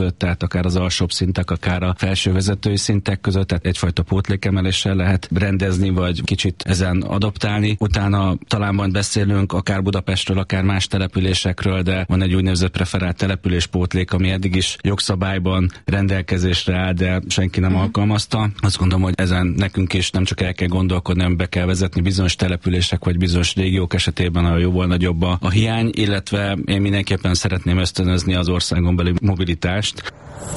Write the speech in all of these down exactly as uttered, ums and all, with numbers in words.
tehát akár az alsóbb szintek, akár a felső vezetői szintek között, tehát egyfajta pótlékemeléssel lehet rendezni, vagy kicsit ezen adoptálni. Utána talán majd beszélünk akár Budapestről, akár más településekről, de van egy úgynevezett preferált településpótlék, ami eddig is jogszabályban rendelkezésre áll, de senki nem uh-huh. alkalmazta. Azt gondolom, hogy ezen nekünk is nem csak el kell gondolkodni, hanem be kell vezetni bizonyos települések vagy bizonyos régiók esetében, ahol jóval nagyobb a, a hiány, illetve én mindenképpen szeretném ösztönözni az országon belül mobilitást.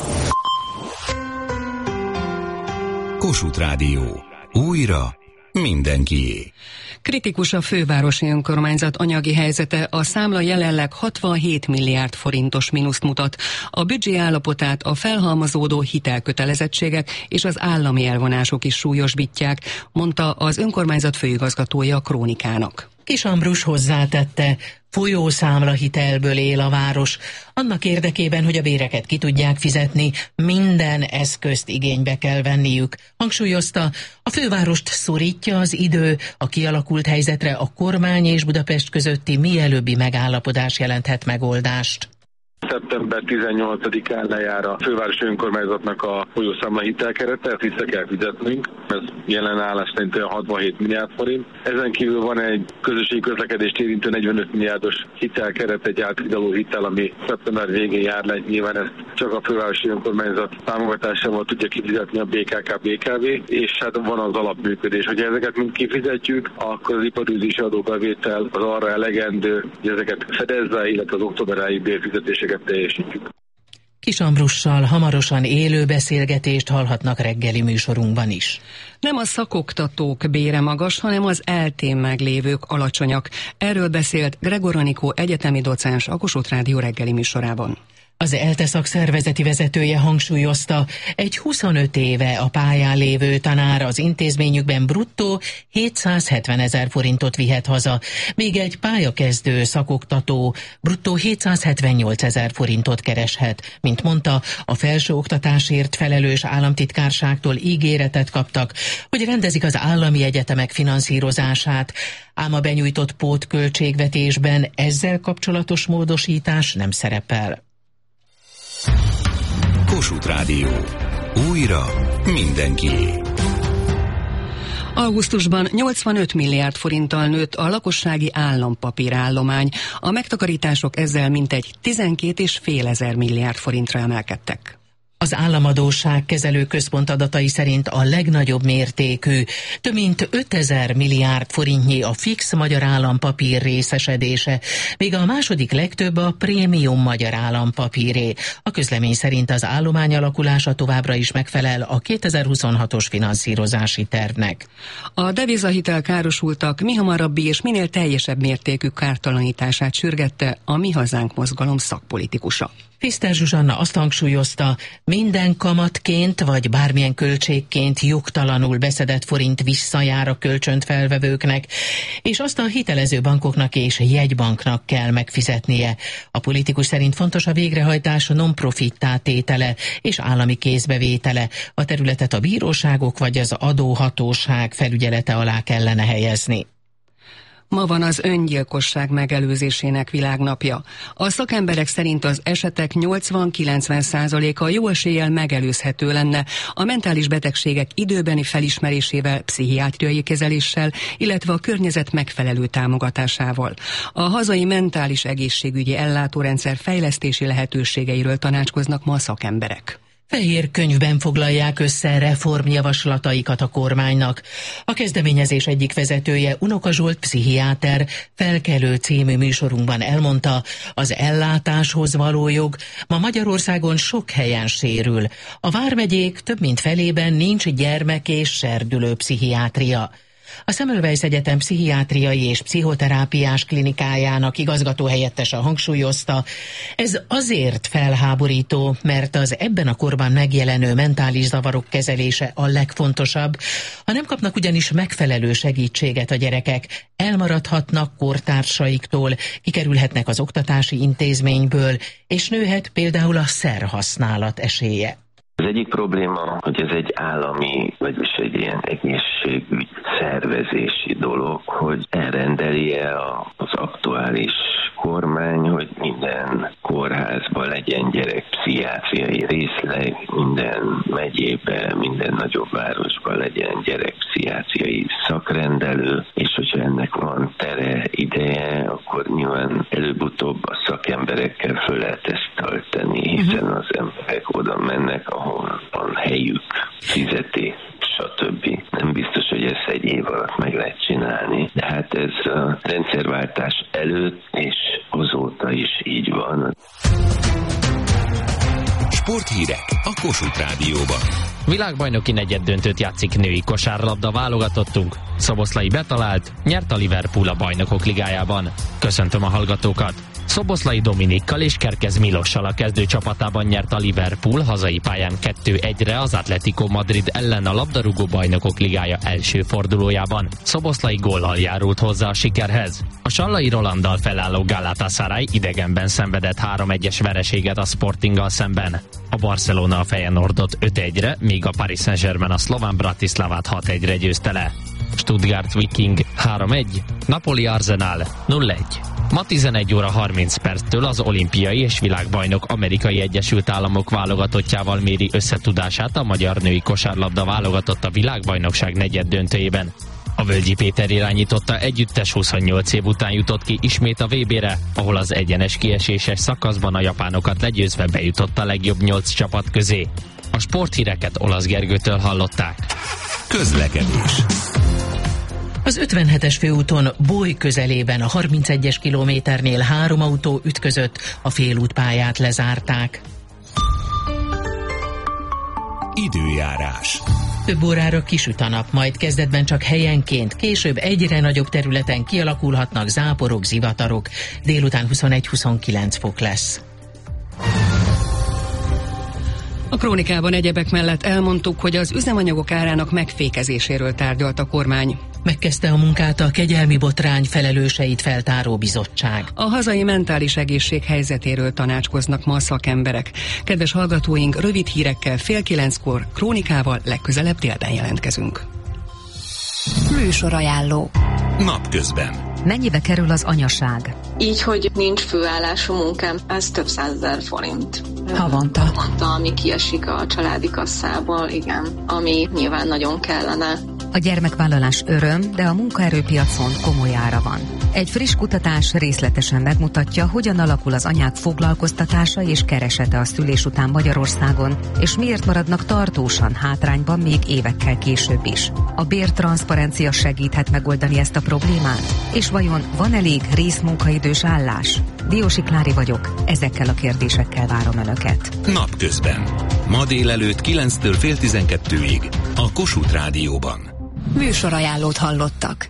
Kossuth Rádió. Újra mindenkié. Kritikus a fővárosi önkormányzat anyagi helyzete, a számla jelenleg hatvanhét milliárd forintos mínuszt mutat. A büdzsé állapotát a felhalmozódó hitelkötelezettségek és az állami elvonások is súlyosbítják, mondta az önkormányzat főigazgatója a Krónikának. Kis Ambrus hozzátette, folyószámla hitelből él a város. Annak érdekében, hogy a béreket ki tudják fizetni, minden eszközt igénybe kell venniük. Hangsúlyozta, a fővárost szorítja az idő, a kialakult helyzetre a kormány és Budapest közötti mielőbbi megállapodás jelenthet megoldást. szeptember tizennyolcadikán lejár a fővárosi önkormányzatnak a folyószámla hitelkerete, ezt vissza kell fizetnünk. Ez jelen állás szerint hatvanhét milliárd forint. Ezen kívül van egy közösségi közlekedést érintő negyvenöt milliárdos hitelkeret, egy áthidaló hitel, ami szeptember végén jár le. Nyilván ezt csak a fővárosi önkormányzat támogatásával tudja kifizetni a bé ká ká bé ká vé, és hát van az alapműködés. Hogyha ezeket mind kifizetjük, akkor az iparűzési adóbevétel az arra elegendő, hogy ezeket fedezze, illetve az októberáig bérfizetéseket teljesítjük. Kis Ambrussal hamarosan élő beszélgetést hallhatnak reggeli műsorunkban is. Nem a szakoktatók bére magas, hanem az eltén meglévők alacsonyak. Erről beszélt Gregor Anikó egyetemi docens a Kossuth Rádió reggeli műsorában. Az ELTE szakszervezeti vezetője hangsúlyozta, egy huszonöt éve a pályán lévő tanár az intézményükben bruttó hétszázhetvenezer forintot vihet haza, míg egy pályakezdő szakoktató bruttó hétszázhetvennyolcezer forintot kereshet. Mint mondta, a felsőoktatásért felelős államtitkárságtól ígéretet kaptak, hogy rendezik az állami egyetemek finanszírozását, ám a benyújtott pótköltségvetésben ezzel kapcsolatos módosítás nem szerepel. Kossuth Rádió. Újra mindenkié. Augusztusban nyolcvanöt milliárd forinttal nőtt a lakossági állampapírállomány. A megtakarítások ezzel mintegy tizenkét és fél ezer milliárd forintra emelkedtek. Az Államadósság Kezelő Központ adatai szerint a legnagyobb mértékű, több mint ötezer milliárd forintnyi a fix magyar állampapír részesedése, míg a második legtöbb a prémium magyar állampapíré. A közlemény szerint az állomány alakulása továbbra is megfelel a kétezer-huszonhatos finanszírozási tervnek. A devizahitel károsultak mihamarabbi és minél teljesebb mértékű kártalanítását sürgette a Mi Hazánk mozgalom szakpolitikusa. Piszter Zsuzsanna azt hangsúlyozta, minden kamatként vagy bármilyen költségként jogtalanul beszedett forint visszajár a kölcsönt felvevőknek, és azt a hitelező bankoknak és jegybanknak kell megfizetnie. A politikus szerint fontos a végrehajtás non-profittá tétele és állami kézbevétele. A területet a bíróságok vagy az adóhatóság felügyelete alá kellene helyezni. Ma van az öngyilkosság megelőzésének világnapja. A szakemberek szerint az esetek nyolcvan-kilencven százaléka jó eséllyel megelőzhető lenne a mentális betegségek időbeni felismerésével, pszichiátriai kezeléssel, illetve a környezet megfelelő támogatásával. A hazai mentális egészségügyi ellátórendszer fejlesztési lehetőségeiről tanácskoznak ma a szakemberek. Fehér könyvben foglalják össze reformjavaslataikat a kormánynak. A kezdeményezés egyik vezetője, Unoka Zsolt pszichiáter, Felkelő című műsorunkban elmondta, az ellátáshoz való jog ma Magyarországon sok helyen sérül. A vármegyék több mint felében nincs gyermek- és serdülő pszichiátria. A Semmelweis Egyetem pszichiátriai és pszichoterápiás klinikájának igazgatóhelyettese hangsúlyozta, ez azért felháborító, mert az ebben a korban megjelenő mentális zavarok kezelése a legfontosabb. Ha nem kapnak ugyanis megfelelő segítséget a gyerekek, elmaradhatnak kortársaiktól, kikerülhetnek az oktatási intézményből, és nőhet például a szerhasználat esélye. Az egyik probléma, hogy ez egy állami, vagyis egy ilyen egészségügy szervezési dolog, hogy elrendeli-e az aktuális kormány, hogy minden kórházban legyen gyerekpszichiátriai részleg, minden megyében, minden nagyobb városban legyen gyerekpszichiátriai szakrendelő, és hogyha ennek van tere, ideje, akkor nyilván előbb-utóbb a szakemberekkel föl lehet ezt tölteni, hiszen az emberek oda mennek, ahol van helyük, fizeti, stb. Nem biztos, hogy ezt egy év alatt meg lehet csinálni, de hát ez a rendszerváltás előtt és azóta is így van. Sporthírek a Kossuth Rádióban. Világbajnoki negyeddöntőt játszik női kosárlabda válogatottunk. Szoboszlai betalált, nyert a Liverpool a Bajnokok Ligájában. Köszöntöm a hallgatókat! Szoboszlai Dominikkal és Kerkez Milossal a kezdő csapatában nyert a Liverpool hazai pályán kettő egyre az Atletico Madrid ellen a labdarúgó Bajnokok Ligája első fordulójában. Szoboszlai góllal járult hozzá a sikerhez. A sallai Rolanddal felálló Galatasaray idegenben szenvedett három egyes vereséget a Sportinggal szemben. A Barcelona a Feyenoordot öt egyre, míg a Paris Saint-Germain a szlován Bratislavát hat egyre győzte le. Stuttgart Viking három egy, Napoli Arsenal nulla egy. Ma tizenegy óra harminc perctől az olimpiai és világbajnok Amerikai Egyesült Államok válogatottjával méri összetudását a magyar női kosárlabda válogatott a világbajnokság negyeddöntőjében. A Völgyi Péter irányította együttes huszonnyolc év után jutott ki ismét a vé bére, ahol az egyenes kieséses szakaszban a japánokat legyőzve bejutott a legjobb nyolc csapat közé. A sporthíreket Olasz Gergőtől hallották. Közlekedés. Az ötvenhetes főúton Bój közelében a harmincegyes kilométernél három autó ütközött, a félútpályát lezárták. Időjárás. Több órára kisüt a nap, majd kezdetben csak helyenként, később egyre nagyobb területen kialakulhatnak záporok, zivatarok. Délután huszonegy-huszonkilenc fok lesz. A krónikában egyebek mellett elmondtuk, hogy az üzemanyagok árának megfékezéséről tárgyalt a kormány. Megkezdte a munkát a kegyelmi botrány felelőseit feltáró bizottság. A hazai mentális egészség helyzetéről tanácskoznak ma a szakemberek. Kedves hallgatóink, rövid hírekkel fél kilenckor, krónikával legközelebb délben jelentkezünk. Műsorajánló. Napközben. Mennyibe kerül az anyaság? Így, hogy nincs főállású munkám, ez több százezer forint. Havonta. Havonta, ami kiesik a családi kasszából, igen, ami nyilván nagyon kellene. A gyermekvállalás öröm, de a munkaerőpiacon komoly ára van. Egy friss kutatás részletesen megmutatja, hogyan alakul az anyák foglalkoztatása és keresete a szülés után Magyarországon, és miért maradnak tartósan hátrányban még évekkel később is. A bértranszparencia segíthet megoldani ezt a problémát? És vajon van elég részmunkaidős állás? Diósi Klári vagyok, ezekkel a kérdésekkel várom Önöket. Napközben. Ma délelőtt kilenctől fél tizenkettőig a Kossuth Rádióban. Műsorajánlót hallottak.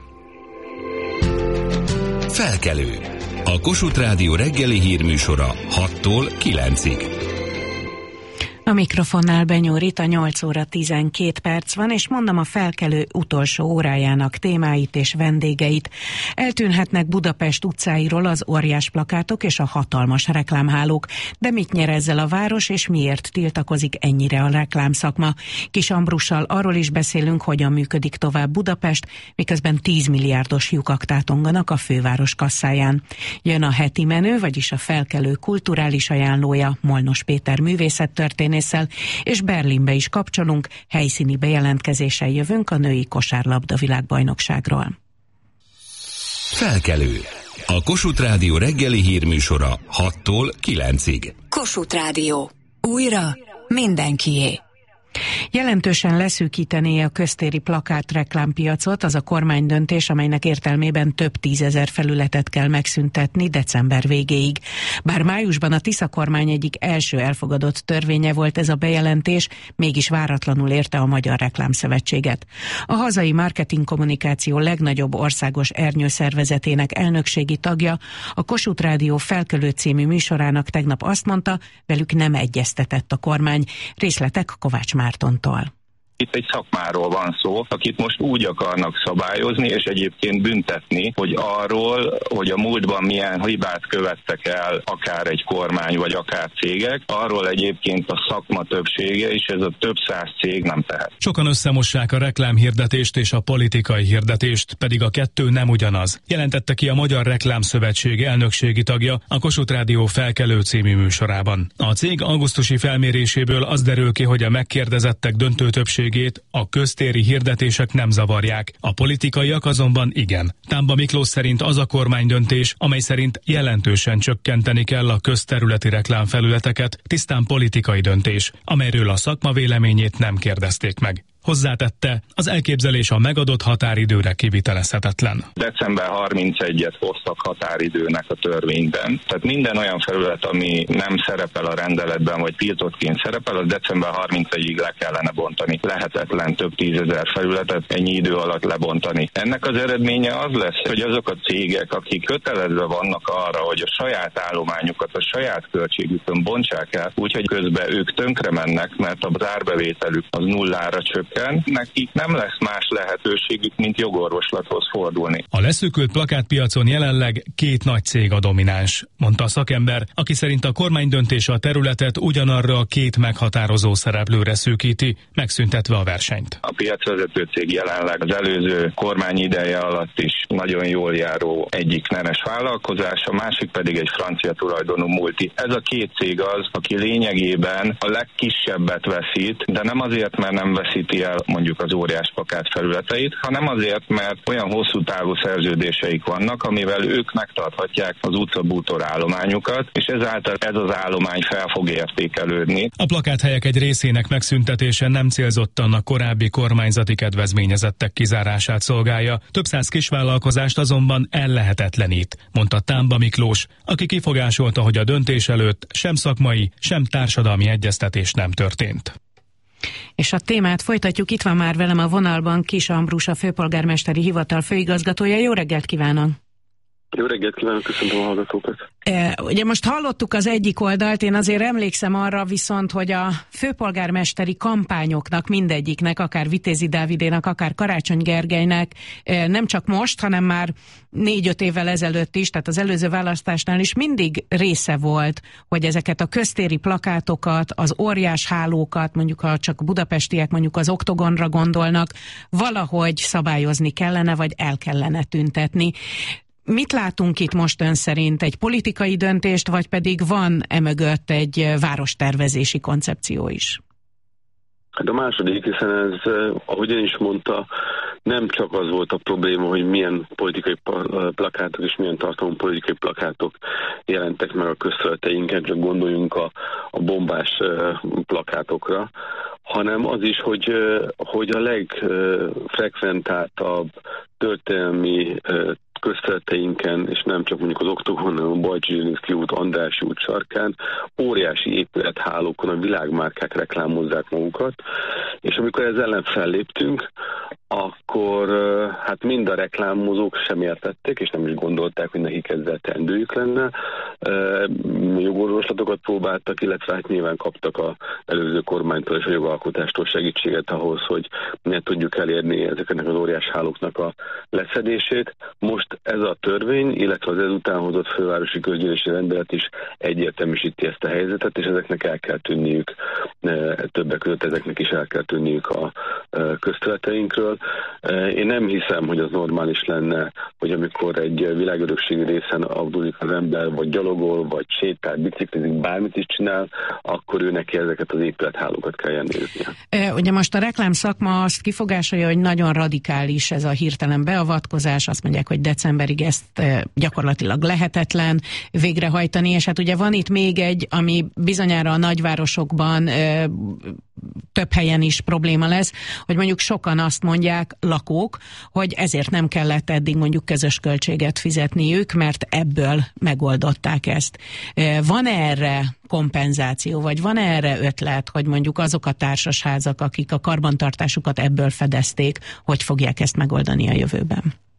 Felkelő. A Kossuth Rádió reggeli hírműsora hattól kilencig. A mikrofonnál Benyó Rita, nyolc óra tizenkét perc van, és mondom a felkelő utolsó órájának témáit és vendégeit. Eltűnhetnek Budapest utcáiról az óriás plakátok és a hatalmas reklámhálók, de mit nyer ezzel a város, és miért tiltakozik ennyire a reklámszakma? Kis Ambrussal arról is beszélünk, hogyan működik tovább Budapest, miközben tíz milliárdos lyukak tátonganak a főváros kasszáján. Jön a heti menő, vagyis a felkelő kulturális ajánlója, Molnos Péter művészettörténész, és Berlinbe is kapcsolunk, helyszíni bejelentkezéssel jövünk a női kosárlabda világbajnokságról. Felkelő. A Kossuth Rádió reggeli hírműsora hattól kilencig. Kossuth Rádió. Újra mindenkié. Jelentősen leszűkítené a köztéri plakát reklámpiacot az a kormánydöntés, amelynek értelmében több tízezer felületet kell megszüntetni december végéig. Bár májusban a Tisza kormány egyik első elfogadott törvénye volt ez a bejelentés, mégis váratlanul érte a Magyar Reklámszövetséget. A hazai marketing kommunikáció legnagyobb országos ernyőszervezetének elnökségi tagja, a Kossuth Rádió Felkelő című műsorának tegnap azt mondta, velük nem egyeztetett a kormány. Részletek Kovács Mártontól. Itt egy szakmáról van szó, akit most úgy akarnak szabályozni, és egyébként büntetni, hogy arról, hogy a múltban milyen hibát követtek el akár egy kormány, vagy akár cégek, arról egyébként a szakma többsége, és ez a több száz cég nem tehet. Sokan összemossák a reklámhirdetést és a politikai hirdetést, pedig a kettő nem ugyanaz. Jelentette ki a Magyar Reklámszövetség elnökségi tagja a Kossuth Rádió Felkelő című műsorában. A cég augusztusi felméréséből az derül ki, hogy a megkérdezettek döntő többségét a köztéri hirdetések nem zavarják, a politikaiak azonban igen. Támba Miklós szerint az a kormánydöntés, amely szerint jelentősen csökkenteni kell a közterületi reklámfelületeket, tisztán politikai döntés, amelyről a szakma véleményét nem kérdezték meg. Hozzátette, az elképzelés a megadott határidőre kivitelezhetetlen. december harmincegyediket hoztak határidőnek a törvényben. Tehát minden olyan felület, ami nem szerepel a rendeletben, vagy tiltottként szerepel, az december harmincegyediig le kellene bontani. Lehetetlen több tízezer felületet ennyi idő alatt lebontani. Ennek az eredménye az lesz, hogy azok a cégek, akik kötelezve vannak arra, hogy a saját állományukat a saját költségükön bontsák el, úgyhogy közben ők tönkre mennek, mert az árbevételük az nullára csökken, nekik nem lesz más lehetőségük, mint jogorvoslathoz fordulni. A leszűkült plakátpiacon jelenleg két nagy cég a domináns, mondta a szakember, aki szerint a kormánydöntés a területet ugyanarra a két meghatározó szereplőre szűkíti, megszüntetve a versenyt. A piacvezető cég jelenleg az előző kormány ideje alatt is nagyon jól járó egyik nemes vállalkozás, a másik pedig egy francia tulajdonú multi. Ez a két cég az, aki lényegében a legkisebbet veszít, de nem azért, mert nem veszíti el mondjuk az óriás plakát felületeit, hanem azért, mert olyan hosszú távú szerződéseik vannak, amivel ők megtarthatják az utcabútor állományukat, és ezáltal ez az állomány fel fog értékelődni. A plakáthelyek egy részének megszüntetése nem célzottan a korábbi kormányzati kedvezményezettek kizárását szolgálja, több száz kisvállalkozást azonban ellehetetlenít, mondta Támba Miklós, aki kifogásolta, hogy a döntés előtt sem szakmai, sem társadalmi egyeztetés nem történt. És a témát folytatjuk, itt van már velem a vonalban Kiss Ambrus, a főpolgármesteri hivatal főigazgatója. Jó reggelt kívánok! Jó reggelt kívánok, köszöntöm a hallgatókat! E, ugye most hallottuk az egyik oldalt, én azért emlékszem arra viszont, hogy a főpolgármesteri kampányoknak mindegyiknek, akár Vitézi Dávidénak, akár Karácsony Gergelynek e, nem csak most, hanem már négy-öt évvel ezelőtt is, tehát az előző választásnál is mindig része volt, hogy ezeket a köztéri plakátokat, az óriás hálókat, mondjuk ha csak a budapestiek mondjuk az oktogonra gondolnak, valahogy szabályozni kellene, vagy el kellene tüntetni. Mit látunk itt most ön szerint? Egy politikai döntést, vagy pedig van emögött egy várostervezési koncepció is? Hát a második, hiszen ez, ahogy ön is mondta, nem csak az volt a probléma, hogy milyen politikai plakátok és milyen tartalmú politikai plakátok jelentek meg a közterületeinken, csak gondoljunk a, a bombás plakátokra, hanem az is, hogy, hogy a legfrekventáltabb történelmi közterületeinken, és nem csak mondjuk az Oktogon, hanem a Bajcsy-Zsilinszky út, Andrássy út sarkán, óriási épülethálókon a világmárkák reklámozzák magukat, és amikor ezzel ellen felléptünk, akkor hát mind a reklámozók sem értették, és nem is gondolták, hogy nekik ezzel teendőjük lenne. Jogorvoslatokat próbáltak, illetve hát nyilván kaptak az előző kormánytól és a jogalkotástól segítséget ahhoz, hogy ne tudjuk elérni ezeknek az óriás hálóknak a leszedését. Most ez a törvény, illetve az ezután hozott fővárosi közgyűlési rendelet is egyértelműsíti ezt a helyzetet, és ezeknek el kell tűnniük, többek között ezeknek is el kell tűnniük a közterületeinkről. Én nem hiszem, hogy az normális lenne, hogy amikor egy világörökségi részen aggódik az ember, vagy gyalogol, vagy sétál, biciklizik, bármit is csinál, akkor ő neki ezeket az épülethálókat kell néznie. Ugye most a reklámszakma azt kifogásolja, hogy nagyon radikális ez a hirtelen beavatkozás, azt mondják, hogy decemberig ezt gyakorlatilag lehetetlen végrehajtani, és hát ugye van itt még egy, ami bizonyára a nagyvárosokban több helyen is probléma lesz, hogy mondjuk sokan azt mondják, lakók, hogy ezért nem kellett eddig mondjuk közös költséget fizetniük, mert ebből megoldották ezt. Van erre kompenzáció, vagy van erre ötlet, hogy mondjuk azok a társasházak, akik a karbantartásukat ebből fedezték, hogy fogják ezt megoldani a jövőben?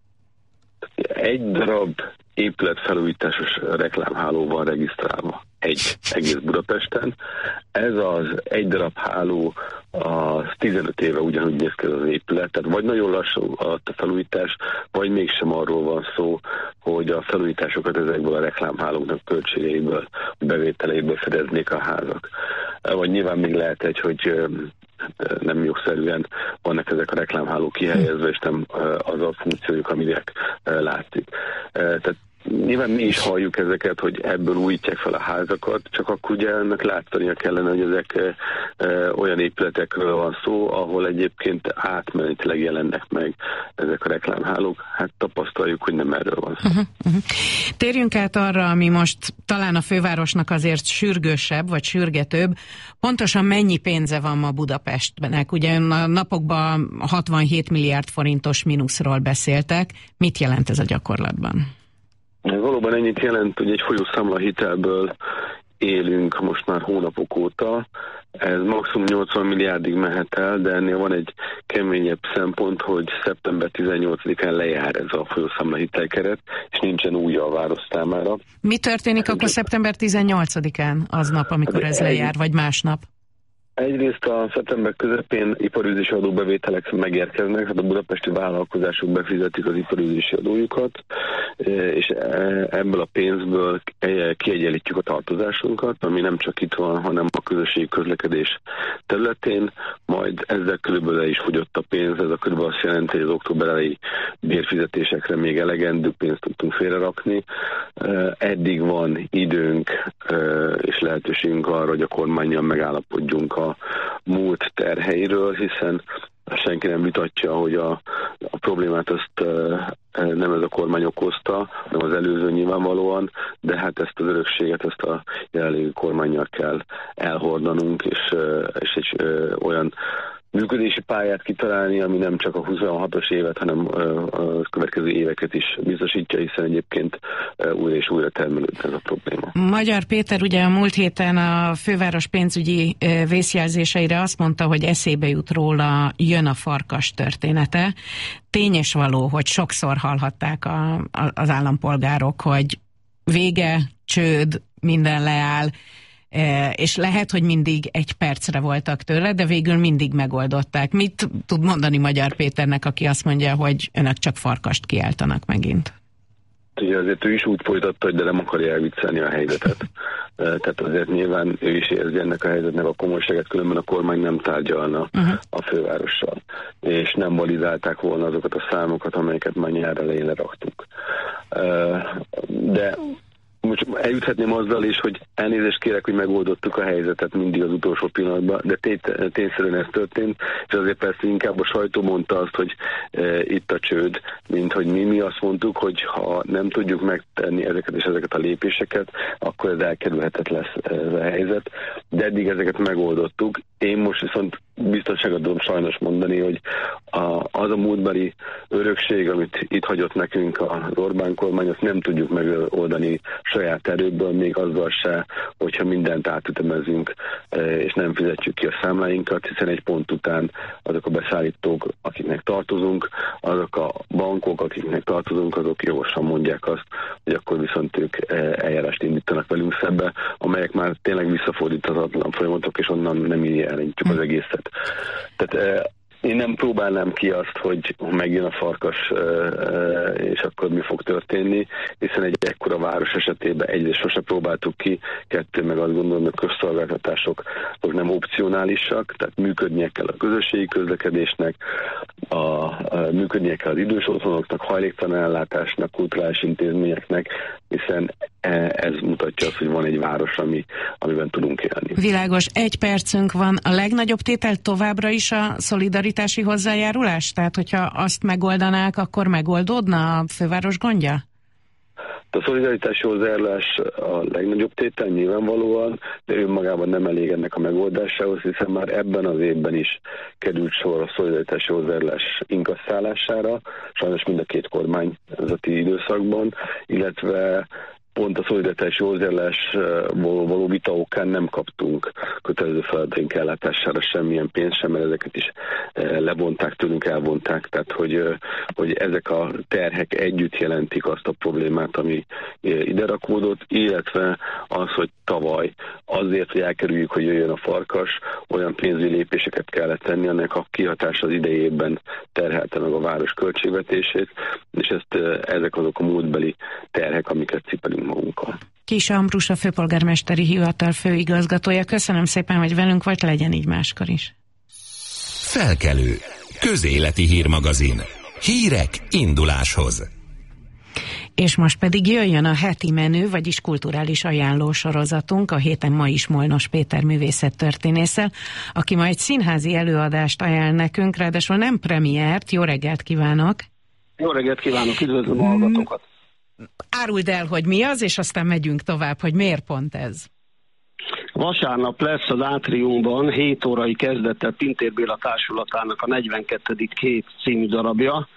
Egy darab épületfelújításos reklámháló van regisztrálva. Egy egész Budapesten. Ez az egy darab háló a tizenöt éve ugyanúgy néz ki az épület, tehát vagy nagyon lassú a felújítás, vagy mégsem arról van szó, hogy a felújításokat ezekből a reklámhálóknak költségeiből, bevételeiből fedeznék a házak. Vagy nyilván még lehet egy, hogy nem jogszerűen vannak ezek a reklámhálók kihelyezve, és nem az a funkciójuk, aminek látszik. Tehát nyilván mi is halljuk ezeket, hogy ebből újítják fel a házakat, csak akkor ugye ennek látania kellene, hogy ezek e, e, olyan épületekről van szó, ahol egyébként átmenetileg jelennek meg ezek a reklámhálók. Hát tapasztaljuk, hogy nem erről van szó. Uh-huh, uh-huh. Térjünk át arra, ami most talán a fővárosnak azért sürgősebb, vagy sürgetőbb. Pontosan mennyi pénze van ma Budapestnek? Ugye a napokban hatvanhét milliárd forintos mínuszról beszéltek. Mit jelent ez a gyakorlatban? Valóban ennyit jelent, hogy egy folyószámla hitelből élünk most már hónapok óta. Ez maximum nyolcvan milliárdig mehet el, de ennél van egy keményebb szempont, hogy szeptember tizennyolcadikán lejár ez a folyószámla hitelkeret, és nincsen új a város számára. Mi történik akkor szeptember tizennyolcadikán, aznap, amikor ez lejár, vagy másnap? Egyrészt a szeptember közepén iparűzési adóbevételek megérkeznek, tehát a budapesti vállalkozások befizetik az iparűzési adójukat, és ebből a pénzből kiegyenlítjük a tartozásunkat, ami nem csak itt van, hanem a közösségi közlekedés területén, majd ezzel körülbelül is fogyott a pénz, ez a körülbelül azt jelenti, hogy az október elejé bérfizetésekre még elegendő pénzt tudtunk félrerakni. Eddig van időnk és lehetőségünk arra, hogy a kormánnyal megállapodjunk a a múlt terheiről, hiszen senki nem vitatja, hogy a, a problémát azt e, nem ez a kormány okozta, hanem az előző nyilvánvalóan, de hát ezt az örökséget, ezt a jelenlegi kormánnyal kell elhordanunk, és, e, és egy e, olyan működési pályát kitalálni, ami nem csak a huszonhatos évet, hanem a következő éveket is biztosítja, hiszen egyébként újra és újra termelődik ez a probléma. Magyar Péter ugye a múlt héten a főváros pénzügyi vészjelzéseire azt mondta, hogy eszébe jut róla Jön a farkas története. Tény és való, hogy sokszor hallhatták a, a, az állampolgárok, hogy vége, csőd, minden leáll, és lehet, hogy mindig egy percre voltak tőle, de végül mindig megoldották. Mit tud mondani Magyar Péternek, aki azt mondja, hogy önök csak farkast kiáltanak megint? Ugye azért ő is úgy folytatta, hogy de nem akarja elviccelni a helyzetet. Tehát azért nyilván ő is érzi ennek a helyzetnek a komolyságát, különben a kormány nem tárgyalna uh-huh. a fővárossal. És nem validálták volna azokat a számokat, amelyeket már nyár elején leraktuk. De most eljuthatném azzal is, hogy elnézést kérek, hogy megoldottuk a helyzetet mindig az utolsó pillanatban, de tét, tényszerűen ez történt, és azért persze inkább a sajtó mondta azt, hogy e, itt a csőd, mint hogy mi, mi azt mondtuk, hogy ha nem tudjuk megtenni ezeket és ezeket a lépéseket, akkor ez elkerülhetetlen lesz ez a helyzet, de eddig ezeket megoldottuk. Én most viszont biztonságot tudom sajnos mondani, hogy a, az a múltbeli örökség, amit itt hagyott nekünk az Orbán kormány, azt nem tudjuk megoldani saját erőből, még azzal se, hogyha mindent átütemezünk, és nem fizetjük ki a számláinkat, hiszen egy pont után azok a beszállítók, akiknek tartozunk, azok a bankok, akiknek tartozunk, azok jogosan mondják azt, hogy akkor viszont ők eljárást indítanak velünk szembe, amelyek már tényleg visszafordíthatatlan folyamatok, és onnan nem így elindítjuk az egészet. Tehát én nem próbálnám ki azt, hogy megjön a farkas, és akkor mi fog történni, hiszen egy ekkora város esetében egyrészt sose próbáltuk ki, kettő meg azt gondolom, hogy a közszolgáltatások azok nem opcionálisak, tehát működnie kell a közösségi közlekedésnek, a, a, működnie kell az idős otthonoknak, hajléktalan ellátásnak, kulturális intézményeknek, hiszen ez mutatja azt, hogy van egy város, ami, amiben tudunk élni. Világos, egy percünk van. A legnagyobb tétel továbbra is a szolidaritási hozzájárulás? Tehát, hogyha azt megoldanák, akkor megoldódna a főváros gondja? A szolidaritási hozzájárulás a legnagyobb tétel nyilvánvalóan, de önmagában nem elég ennek a megoldásához, hiszen már ebben az évben is került sor a szolidaritási hozzájárulás inkasszálására, sajnos mind a két kormányzati időszakban, illetve pont a szolidaritási hozzájárulásból való vita okán nem kaptunk kötelező feladataink ellátására semmilyen pénzt sem, mert ezeket is lebonták tőlünk, elvonták, tehát hogy, hogy ezek a terhek együtt jelentik azt a problémát, ami ide rakódott, illetve az, hogy tavaly azért, hogy elkerüljük, hogy jöjjön a farkas, olyan pénzügyi lépéseket kellett tenni, ennek a kihatása az idejében terhelte meg a város költségvetését, és ezt, ezek azok a múltbeli terhek, amiket cipelünk magunkkal. Kis Ambrus, a főpolgármesteri hivatal főigazgatója. Köszönöm szépen, hogy velünk volt, legyen így máskor is. Felkelő. Közéleti hírmagazin. Hírek induláshoz. És most pedig jöjjön a heti menü, vagyis kulturális ajánlósorozatunk. A héten ma is Molnos Péter művészettörténésszel, aki ma egy színházi előadást ajánl nekünk, ráadásul nem premiért. Jó reggelt kívánok! Jó reggelt kívánok, üdvözlöm a hallgatókat! Áruld el, hogy mi az, és aztán megyünk tovább, hogy miért pont ez? Vasárnap lesz az Átriumban hét órai kezdettel Pintér Béla társulatának a negyvenkettedik hét című darabja.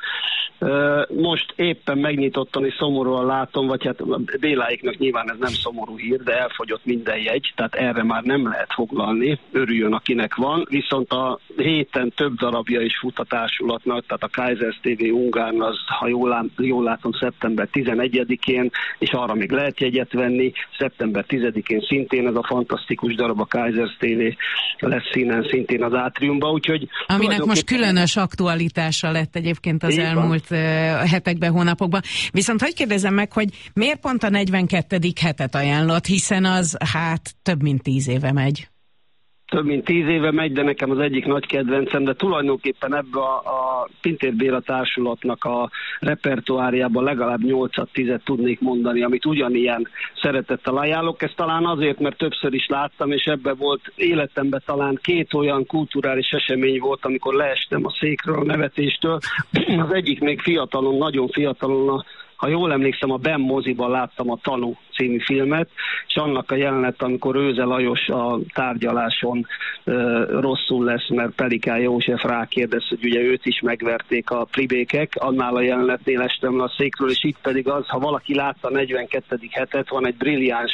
Most éppen megnyitottan és szomorúan látom, vagy hát Béláiknak nyilván ez nem szomorú hír, de elfogyott minden jegy, tehát erre már nem lehet foglalni, örüljön akinek van, viszont a héten több darabja is fut a társulatnak, tehát a Kaisers té vé Ungárn az, ha jól, lát, jól látom, szeptember tizenegyedikén, és arra még lehet jegyet venni, szeptember tizedikén szintén ez a fantasztikus darab a Kaisers té vé lesz színen szintén az Átriumban, úgyhogy... Aminek most különös aktualitása lett egyébként az elmúlt hetekben, hónapokban. Viszont hogy kérdezem meg, hogy miért pont a negyvenkettedik hetet ajánlott, hiszen az hát több mint tíz éve megy. Több mint tíz éve megy, de nekem az egyik nagy kedvencem, de tulajdonképpen ebbe a, a Pintér Béla társulatnak a repertoárjában legalább nyolcat-tízet tudnék mondani, amit ugyanilyen szeretettel ajánlok. Ez talán azért, mert többször is láttam, és ebbe volt életemben talán két olyan kulturális esemény volt, amikor leestem a székről a nevetéstől. Az egyik még fiatalon, nagyon fiatalon a Ha jól emlékszem, a Ben moziban láttam a Tanú című filmet, és annak a jelenet, amikor Őze Lajos a tárgyaláson e, rosszul lesz, mert Pelikán József rákérdez, hogy ugye őt is megverték a plibékek, annál a jelenetnél estem le a székről, és itt pedig az, ha valaki látta a negyvenkettedik hetet, van egy brilliáns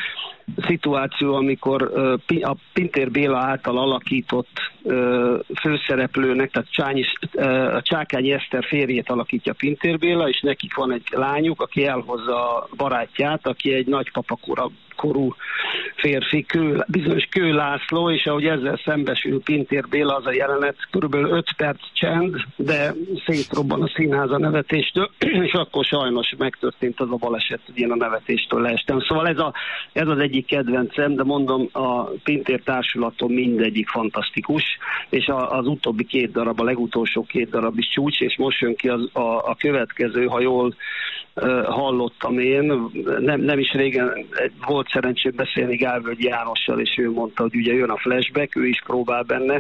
szituáció, amikor uh, a Pintér Béla által alakított uh, főszereplőnek, tehát Csányis, uh, a Csákányi Eszter férjét alakítja Pintér Béla, és nekik van egy lányuk, aki elhozza a barátját, aki egy nagypapakora korú férfi, kő, bizonyos Kő László, és ahogy ezzel szembesül Pintér Béla, az a jelenet körülbelül öt perc csend, de szétrobban a színház a nevetéstől, és akkor sajnos megtörtént az a baleset, hogy én a nevetéstől leestem. Szóval ez, a, ez az egyik kedvencem, de mondom, a Pintér társulaton mindegyik fantasztikus, és a, az utóbbi két darab, a legutolsó két darab is csúcs, és most jön ki az, a, a következő, ha jól uh, hallottam én, nem, nem is régen volt szerencsém beszélni Gálvölgyi Jánossal, és ő mondta, hogy ugye jön a flashback, ő is próbál benne.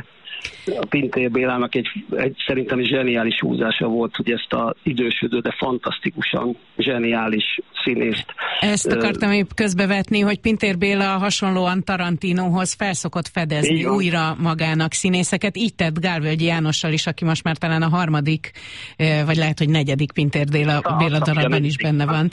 A Pintér Bélának egy, egy szerintem egy zseniális húzása volt, hogy ezt az idősödő, de fantasztikusan zseniális színészt. Ezt akartam épp közbevetni, hogy Pintér Béla hasonlóan Tarantinóhoz felszokott fedezni Igen. újra magának színészeket. Így tett Gálvölgyi Jánossal is, aki most már talán a harmadik, vagy lehet, hogy negyedik Pintér Béla, Béla darabban is benne van.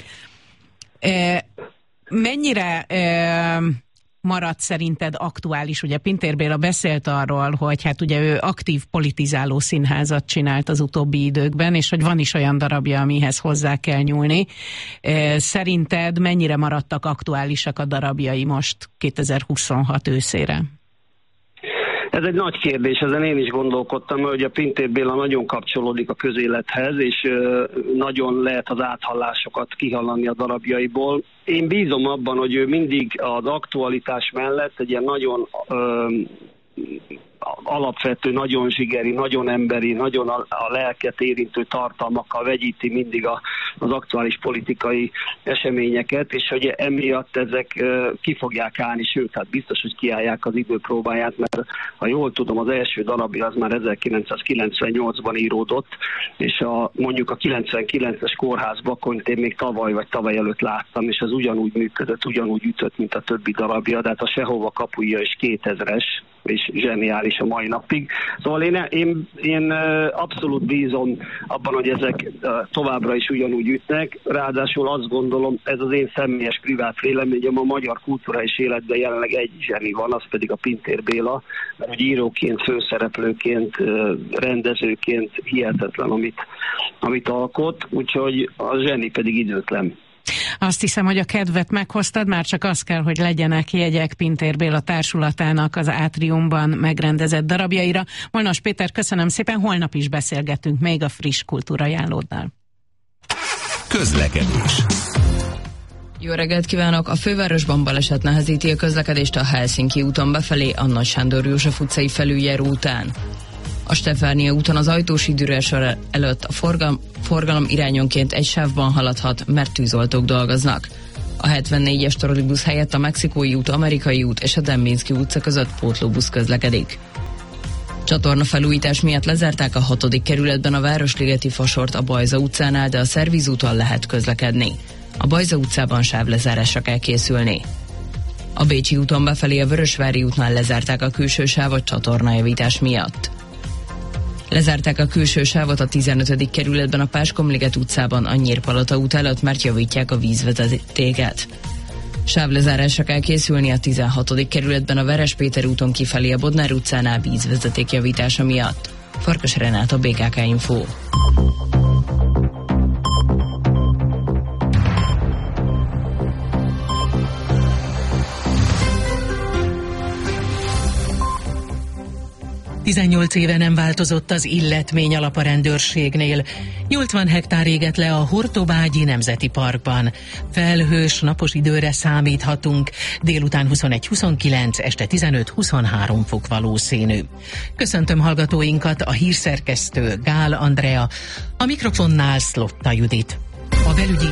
Mennyire maradt szerinted aktuális? Ugye Pintér Béla beszélt arról, hogy hát ugye ő aktív politizáló színházat csinált az utóbbi időkben, és hogy van is olyan darabja, amihez hozzá kell nyúlni. Szerinted mennyire maradtak aktuálisak a darabjai most kétezer-huszonhat őszére? Ez egy nagy kérdés, ezen én is gondolkodtam, hogy a Pintér Béla nagyon kapcsolódik a közélethez, és nagyon lehet az áthallásokat kihallani a darabjaiból. Én bízom abban, hogy ő mindig az aktualitás mellett egy ilyen nagyon ö, alapvető, nagyon zsigeri, nagyon emberi, nagyon a, a lelket érintő tartalmakkal vegyíti mindig a, az aktuális politikai eseményeket, és hogy emiatt ezek uh, ki fogják állni, sőt, hát biztos, hogy kiállják az idő próbáját, mert ha jól tudom, az első darabja az már ezerkilencszázkilencvennyolcban íródott, és a, mondjuk a kilencvenkilences kórház Bakonyt én még tavaly vagy tavaly előtt láttam, és az ugyanúgy működött, ugyanúgy ütött, mint a többi darabja, de hát a Sehova kapuja is kétezres, és zseniális a mai napig. Szóval én, én, én abszolút bízom abban, hogy ezek továbbra is ugyanúgy ütnek, ráadásul azt gondolom, ez az én személyes privát véleményem, a magyar kulturális életben jelenleg egy zseni van, az pedig a Pintér Béla, mert hogy íróként, főszereplőként, rendezőként hihetetlen, amit, amit alkot, úgyhogy a zseni pedig időtlen. Azt hiszem, hogy a kedvet meghoztad, már csak az kell, hogy legyenek jegyek Pintér Béla társulatának az Átriumban megrendezett darabjaira. Molnos Péter, köszönöm szépen, holnap is beszélgetünk még a friss kultúrajánlóddal. Közlekedés. Jó reggelt kívánok! A fővárosban baleset nehezíti a közlekedést a Helsinki úton befelé, a Nagy Sándor József utcai felüljáró után. A Stefánia úton az Ajtósi Dürősor előtt a forgalom, forgalom irányonként egy sávban haladhat, mert tűzoltók dolgoznak. A hetvennégyes trollibusz helyett a Mexikói út, Amerikai út és a Dembinski utca között pótlóbusz közlekedik. Csatorna felújítás miatt lezárták a hatodik kerületben a Városligeti fasort a Bajza utcánál, de a Szerviz úton lehet közlekedni. A Bajza utcában sávlezárásra kell készülni. A Bécsi úton befelé a Vörösvári útnál lezárták a külső sávot csatornajavítás miatt. Lezárták a külső sávot a tizenötödik kerületben a Páskomliget utcában a Nyírpalota út előtt, mert javítják a vízvezetéket. Sávlezárásra kell készülni a tizenhatodik kerületben a Veres Péter úton kifelé a Bodnár utcánál vízvezeték javítása miatt. Farkas Renáta, bé ká ká Info. tizennyolc éve nem változott az illetmény alap a rendőrségnél. nyolcvan hektár égett le a Hortobágyi Nemzeti Parkban. Felhős, napos időre számíthatunk. Délután huszonegy huszonkilenc, este tizenöt huszonhárom fok valószínű. Köszöntöm hallgatóinkat, a hírszerkesztő Gál Andrea, a mikrofonnál Szlotta Judit. A belügyi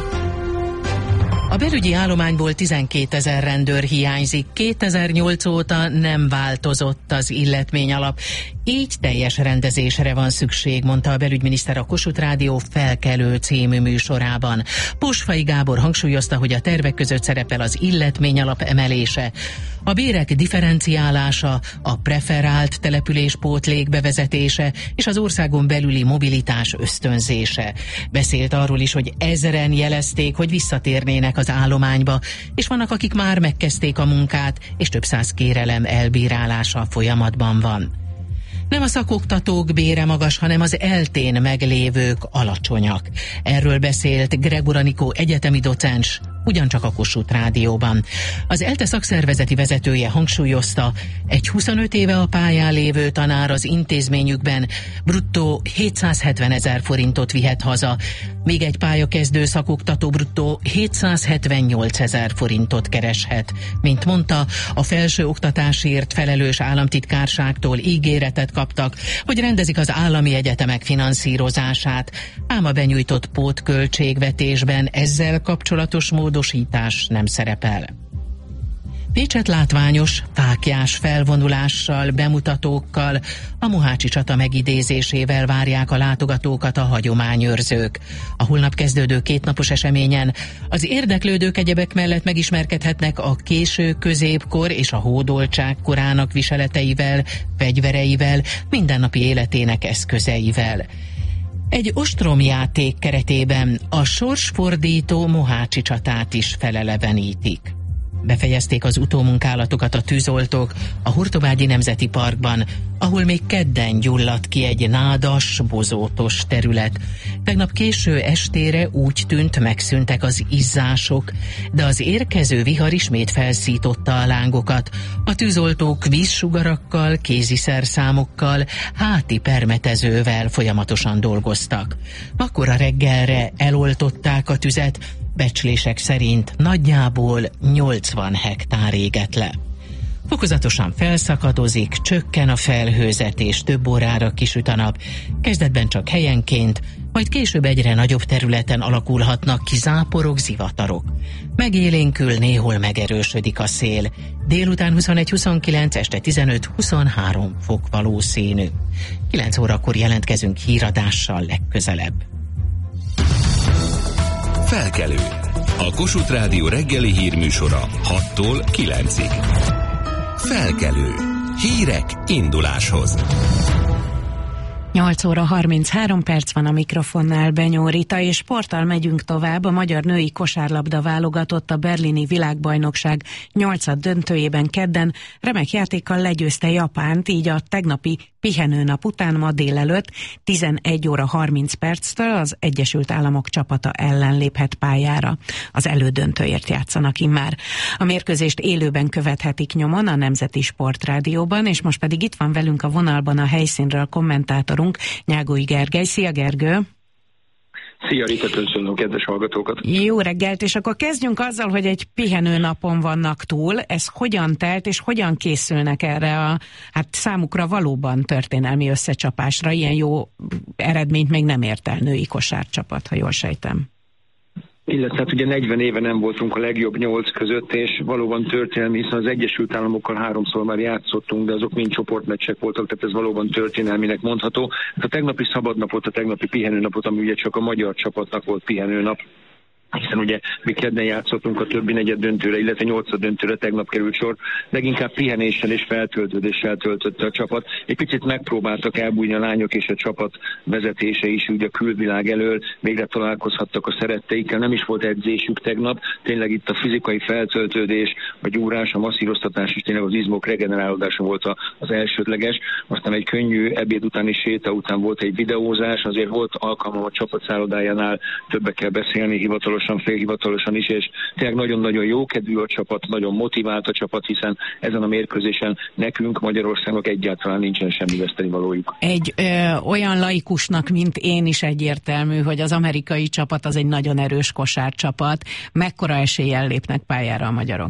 A belügyi állományból tizenkétezer rendőr hiányzik, kétezer-nyolc óta nem változott az illetmény alap. Így teljes rendezésre van szükség, mondta a belügyminiszter a Kossuth Rádió Felkelő című műsorában. Posfai Gábor hangsúlyozta, hogy a tervek között szerepel az illetmény alap emelése, a bérek differenciálása, a preferált településpótlék bevezetése és az országon belüli mobilitás ösztönzése. Beszélt arról is, hogy ezren jelezték, hogy visszatérnének az állományba, és vannak, akik már megkezdték a munkát, és több száz kérelem elbírálása folyamatban van. Nem a szakoktatók bére magas, hanem az eltén meglévők alacsonyak. Erről beszélt Gregor Anikó egyetemi docens, ugyancsak a Kossuth Rádióban. Az ELTE szakszervezeti vezetője hangsúlyozta, egy huszonöt éve a pályán lévő tanár az intézményükben bruttó hétszázhetven ezer forintot vihet haza, míg egy pályakezdő szakoktató bruttó hétszázhetvennyolc ezer forintot kereshet. Mint mondta, a felső oktatásért felelős államtitkárságtól ígéretet kaptak, hogy rendezik az állami egyetemek finanszírozását, ám a benyújtott pótköltségvetésben ezzel kapcsolatos módosítás nem szerepel. Pécset látványos, fáklyás felvonulással, bemutatókkal, a mohácsi csata megidézésével várják a látogatókat a hagyományőrzők. A holnap kezdődő kétnapos eseményen az érdeklődők egyebek mellett megismerkedhetnek a késő középkor és a hódoltság korának viseleteivel, fegyvereivel, mindennapi életének eszközeivel. Egy ostromjáték keretében a sorsfordító mohácsi csatát is felelevenítik. Befejezték az utómunkálatokat a tűzoltók a Hortobágyi Nemzeti Parkban, ahol még kedden gyulladt ki egy nádas, bozótos terület. Tegnap késő estére úgy tűnt, megszűntek az izzások, de az érkező vihar ismét felszította a lángokat. A tűzoltók vízsugarakkal, kéziszerszámokkal, háti permetezővel folyamatosan dolgoztak. Akkor a reggelre eloltották a tüzet, becslések szerint nagyjából nyolcvan hektár égett le. Fokozatosan felszakadozik, csökken a felhőzet és több órára kisüt a nap, kezdetben csak helyenként, majd később egyre nagyobb területen alakulhatnak ki záporok, zivatarok. Megélénkül, néhol megerősödik a szél. Délután huszonegy huszonkilenc, este tizenöt huszonhárom fok valószínű. kilenc órakor jelentkezünk híradással legközelebb. Felkelő. A Kossuth Rádió reggeli hírműsora hattól kilencig. Felkelő. Hírek induláshoz. nyolc óra harminchárom perc van, a mikrofonnál Benyó Rita, és sporttal megyünk tovább. A magyar női kosárlabda válogatott a berlini világbajnokság nyolcad döntőjében kedden remek játékkal legyőzte Japánt, így a tegnapi pihenőnap után ma délelőtt tizenegy óra harminc perctől az Egyesült Államok csapata ellen léphet pályára. Az elődöntőért játszanak immár. A mérkőzést élőben követhetik nyomon a Nemzeti Sportrádióban, és most pedig itt van velünk a vonalban a helyszínről kommentátorunk, Nyágói Gergely. Szia, Gergő! Szia, Rita, köszönöm kedves hallgatókat! Jó reggelt, és akkor kezdjünk azzal, hogy egy pihenő napon vannak túl. Ez hogyan telt, és hogyan készülnek erre a, hát számukra valóban történelmi összecsapásra? Ilyen jó eredményt még nem ért el női kosárcsapat, ha jól sejtem. Illetve hát ugye negyven éve nem voltunk a legjobb nyolc között, és valóban történelmi, hiszen az Egyesült Államokkal háromszor már játszottunk, de azok mind csoportmeccsek voltak, tehát ez valóban történelminek mondható. A tegnapi szabadnapot, a tegnapi pihenőnapot, ami ugye csak a magyar csapatnak volt pihenőnap, hiszen ugye mi kedden játszottunk a többi negyed döntőre, illetve nyolcad döntőre tegnap került sor, leginkább pihenéssel és feltöltődéssel töltötte a csapat. Egy picit megpróbáltak elbújni a lányok és a csapat vezetése is ugye a külvilág elől, végre találkozhattak a szeretteikkel, nem is volt edzésük tegnap, tényleg itt a fizikai feltöltődés, a gyúrás, a masszíroztatás és tényleg az izmok regenerálódása volt az elsődleges, aztán egy könnyű ebéd utáni séta után volt egy videózás, azért volt alkalmam a csapatszállodájánál többekkel beszélni, hivatalos félhivatalosan is, és tényleg nagyon-nagyon jókedvű a csapat, nagyon motivált a csapat, hiszen ezen a mérkőzésen nekünk, Magyarországnak egyáltalán nincsen semmi vesztenivalójuk. Egy ö, olyan laikusnak, mint én is egyértelmű, hogy az amerikai csapat az egy nagyon erős kosárcsapat. Mekkora eséllyel lépnek pályára a magyarok?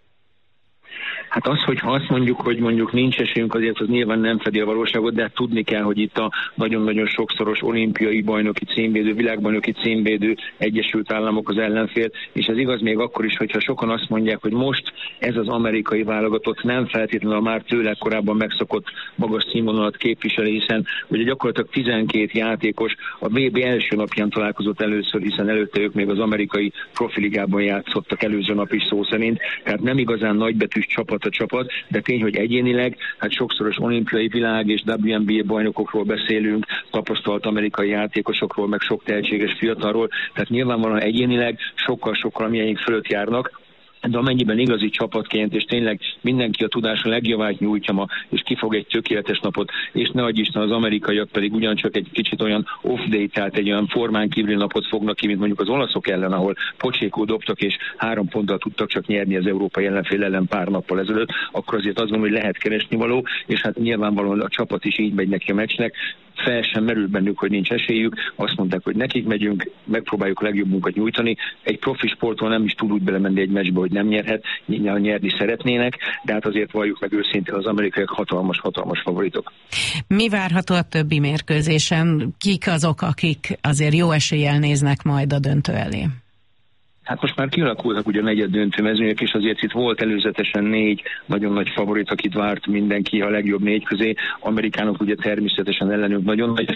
Hát az, hogy ha azt mondjuk, hogy mondjuk nincs esélyünk, azért az nyilván nem fedi a valóságot, de tudni kell, hogy itt a nagyon-nagyon sokszoros olimpiai bajnoki címvédő, világbajnoki címvédő Egyesült Államok az ellenfél, és ez igaz még akkor is, hogyha sokan azt mondják, hogy most ez az amerikai válogatott nem feltétlenül a már tőle korábban megszokott magas színvonalat képviseli, hiszen ugye gyakorlatilag tizenkét játékos a vé bé első napján találkozott először, hiszen előtte ők még az amerikai profiligában játszottak előző nap is szó szerint, tehát nem igazán nagybetűs csapat a csapat, de tény, hogy egyénileg, hát sokszoros olimpiai világ és dupla vé en bé bajnokokról beszélünk, tapasztalt amerikai játékosokról, meg sok tehetséges fiatalról, tehát nyilvánvalóan egyénileg sokkal-sokkal amilyeink fölött járnak, de amennyiben igazi csapatként, és tényleg mindenki a tudása legjavát nyújtja ma, és kifog egy tökéletes napot, és ne adj Isten, az amerikaiak pedig ugyancsak egy kicsit olyan off-day, tehát egy olyan formán kívüli napot fognak ki, mint mondjuk az olaszok ellen, ahol pocsékul dobtak, és három ponttal tudtak csak nyerni az európai ellenfél ellen pár nappal ezelőtt, akkor azért azt gondolom, hogy lehet keresni való, és hát nyilvánvalóan a csapat is így megy neki a meccsnek. Fel sem merül bennük, hogy nincs esélyük, azt mondták, hogy nekik megyünk, megpróbáljuk a legjobmunkat nyújtani. Egy profi sportról nem is tud úgy belemenni egy meccsbe, hogy nem nyerhet, nyilván nyerni szeretnének, de hát azért valljuk meg őszintén, az amerikaiak hatalmas-hatalmas favoritok. Mi várható a többi mérkőzésen? Kik azok, akik azért jó eséllyel néznek majd a döntő elé? Hát most már kialakultak ugye a negyed döntő mezőnyök, és azért itt volt előzetesen négy nagyon nagy favorit, akit várt mindenki a legjobb négy közé. Amerikánok ugye természetesen ellenünk nagyon nagy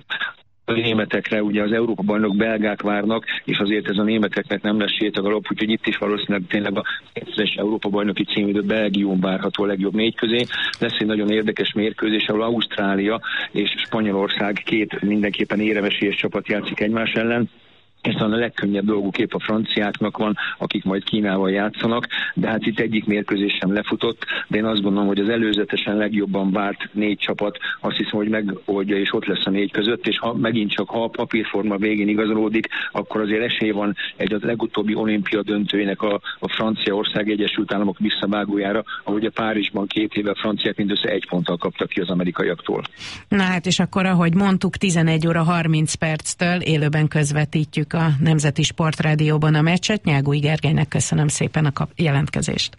a németekre, ugye az Európa-bajnok belgák várnak, és azért ez a németeknek nem lesz sétagalop, úgyhogy itt is valószínűleg tényleg a kétszeres Európa-bajnoki címvédő Belgium várható a legjobb négy közé. Lesz egy nagyon érdekes mérkőzés, ahol Ausztrália és Spanyolország két mindenképpen éremesélyes csapat játszik egymás ellen. És talán a legkönnyebb dolguk épp a franciáknak van, akik majd Kínával játszanak, de hát itt egyik mérkőzés sem lefutott, de én azt gondolom, hogy az előzetesen legjobban várt négy csapat, azt hiszem, hogy megoldja, és ott lesz a négy között, és ha megint csak ha a papírforma végén igazolódik, akkor azért esély van egy az legutóbbi olimpia döntőjének a, a Franciaország Egyesült Államok visszavágójára, ahogy a Párizsban két éve a franciák mindössze egy ponttal kaptak ki az amerikaiaktól. Na hát, és akkor, ahogy mondtuk, tizenegy óra harminc perctől élőben közvetítjük a Nemzeti Sportrádióban a meccset. Nyágói Gergelynek köszönöm szépen a kap- jelentkezést.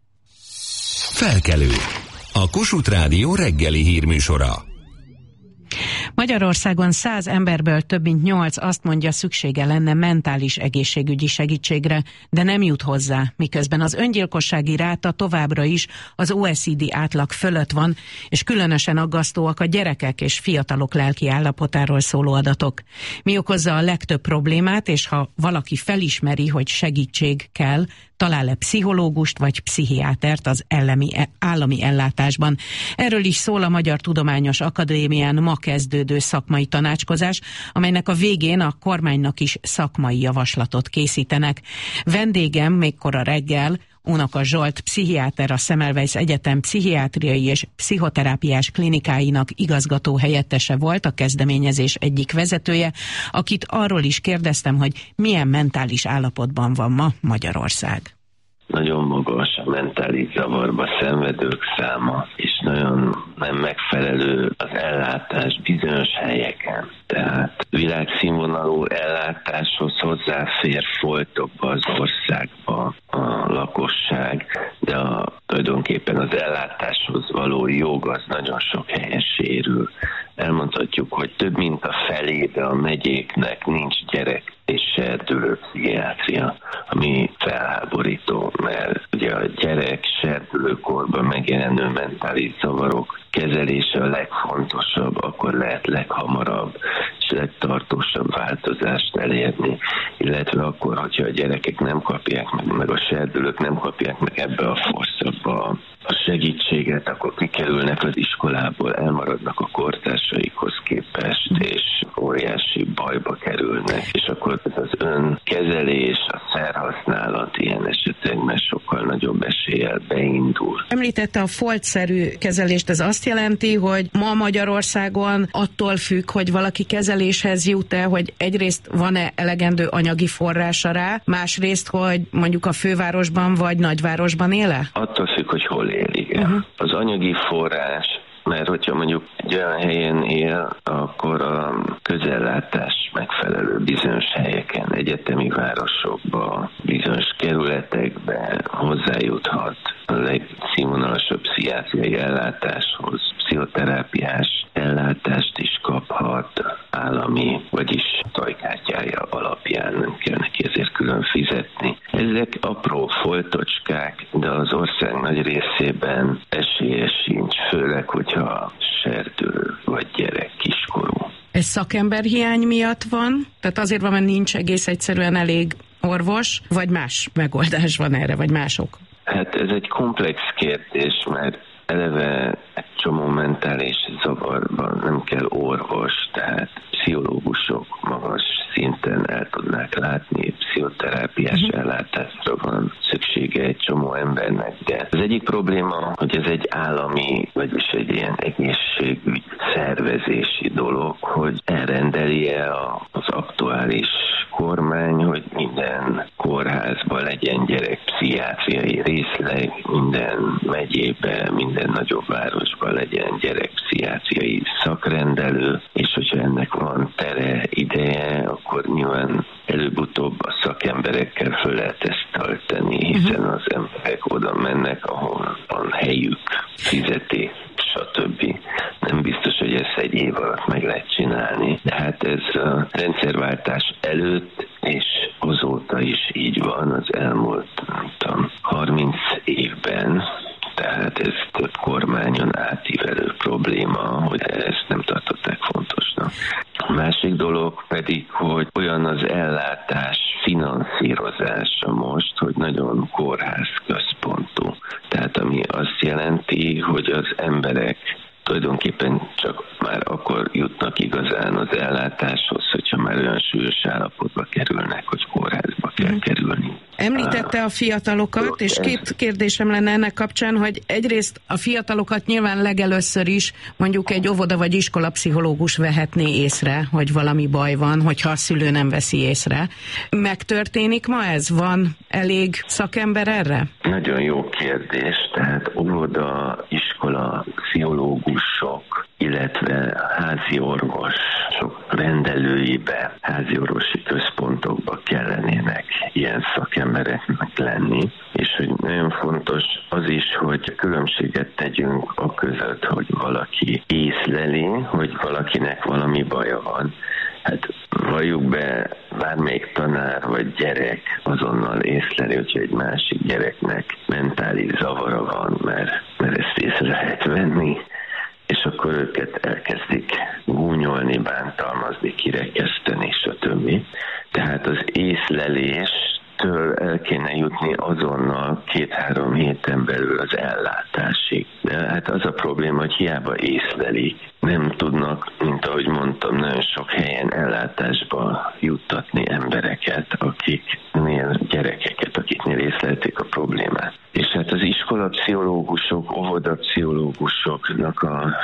Felkelő. A Kossuth Rádió reggeli hírműsora. Majd Magyarországon száz emberből több mint nyolc azt mondja, szüksége lenne mentális egészségügyi segítségre, de nem jut hozzá, miközben az öngyilkossági ráta továbbra is az o e cé dé átlag fölött van, és különösen aggasztóak a gyerekek és fiatalok lelki állapotáról szóló adatok. Mi okozza a legtöbb problémát, és ha valaki felismeri, hogy segítség kell, talál-e pszichológust vagy pszichiátert az ellemi, állami ellátásban. Erről is szól a Magyar Tudományos Akadémián ma kezdődő szakmai tanácskozás, amelynek a végén a kormánynak is szakmai javaslatot készítenek. Vendégem még kora reggel Unoka Zsolt, pszichiáter, a Semmelweis Egyetem pszichiátriai és pszichoterápiás klinikáinak igazgató helyettese volt, a kezdeményezés egyik vezetője, akit arról is kérdeztem, hogy milyen mentális állapotban van ma Magyarország. Nagyon magas a mentális zavarba szenvedők száma, és nagyon nem megfelelő az ellátás bizonyos helyeken. Tehát világszínvonalú ellátáshoz hozzáfér foltokba az országba a lakosság, de a, tulajdonképpen az ellátáshoz való jog az nagyon sok helyen sérül. Elmondhatjuk, hogy több mint a felébe a megyéknek nincs gyerek és serdülő pszichiátria, ami felháborító, mert ugye a gyerek serdülőkorban megjelenő mentális zavarok kezelése a legfontosabb, akkor lehet leghamarabb és legtartósabb változást elérni, illetve akkor, hogyha a gyerekek nem kapják meg, meg a serdülők nem kapják meg ebbe a forszakba a segítséget, akkor kikerülnek az iskolából, elmaradnak a kortársaikhoz képest, és óriási bajba kerülnek, és akkor ez az önkezelés, a szerhasználat ilyen esetekben sokkal nagyobb eséllyel beindul. Említette a foltszerű kezelést, ez azt jelenti, hogy ma Magyarországon attól függ, hogy valaki kezeléshez jut-e, hogy egyrészt van-e elegendő anyagi forrása rá, másrészt, hogy mondjuk a fővárosban vagy nagyvárosban éle? Attól függ, hogy hol él, igen. Uh-huh. Az anyagi forrás, mert hogyha mondjuk egy olyan helyen él, akkor a közellátás megfelelő bizonyos helyeken, egyetemi városokban, bizonyos kerületekben hozzájuthat a legszínvonalasabb pszichiátriai ellátáshoz, pszichoterápiás ellátást is kaphat állami, vagyis tajkártyája alapján, nem kell neki ezért külön fizetni. Ezek apró foltocskák, de az ország nagy részében esélye sincs, főleg, hogyha serdülő vagy gyerek, kiskorú. Ez szakemberhiány miatt van? Tehát azért van, mert nincs egész egyszerűen elég orvos, vagy más megoldás van erre, vagy mások? Hát ez egy komplex kérdés, mert eleve egy csomó mentális zavarban nem kell orvos, tehát pszichológusok magas szinten el tudnák látni, pszichoterápiás uh-huh. ellátásra van szüksége egy csomó embernek, de az egyik probléma, hogy ez egy állami, vagyis egy ilyen egészségügy szervezési dolog, hogy elrendeli-e az aktuális kormány, hogy minden kórházban legyen gyerekpszichiátriai részleg, minden megyébe, minden nagyobb városban legyen gyerekpszichiátriai szakrendelő, és hogyha ennek van tere, ideje, akkor nyilván előbb-utóbb a szakemberekkel föl lehet ezt tölteni, hiszen az emberek oda mennek, ahol van helyük, fizeték, stb. Nem biztos, hogy ezt egy év alatt meg lehet csinálni, de hát ez a rendszerváltás előtt és azóta is így van az elmúlt, nem tudom, harminc évben, tehát ez több kormányon átívelő probléma, hogy ezt nem tartották fontosnak. A másik dolog pedig, hogy olyan az ellátás finanszírozása most, hogy nagyon kórház központú. Tehát ami azt jelenti, hogy az emberek tulajdonképpen csak már akkor jutnak igazán az ellátáshoz, hogyha már olyan súlyos állapotba kerülnek, hogy kórházba kell kerülni. Említette a fiatalokat, és két kérdésem lenne ennek kapcsán, hogy egyrészt a fiatalokat nyilván legelőször is mondjuk egy óvoda vagy iskola pszichológus vehetné észre, hogy valami baj van, hogyha a szülő nem veszi észre. Megtörténik ma ez? Van elég szakember erre? Nagyon jó kérdés. Tehát óvoda, iskola, pszichológusok, illetve házi orvosok rendelőibe, házi orvosi központokba kellenének ilyen szakembereknek lenni, és hogy nagyon fontos az is, hogy különbséget tegyünk a között, hogy valaki észleli, hogy valakinek valami baja van. Hát valljuk be, bármelyik tanár vagy gyerek azonnal észleli, hogy egy másik gyereknek mentális zavara van, mert, mert ezt észre lehet venni, és akkor őket elkezdik gúnyolni, bántalmazni, kirekeszteni, stb. Tehát az észleléstől el kéne jutni azonnal két-három héten belül az ellátásig. De hát az a probléma, hogy hiába észlelik, nem tudnak, mint ahogy mondtam, nagyon sok helyen ellátásba juttatni embereket, akiknél gyerekeket, akiknél észlelték a problémát. És hát az iskolapszichológusok, óvodapszichológusoknak a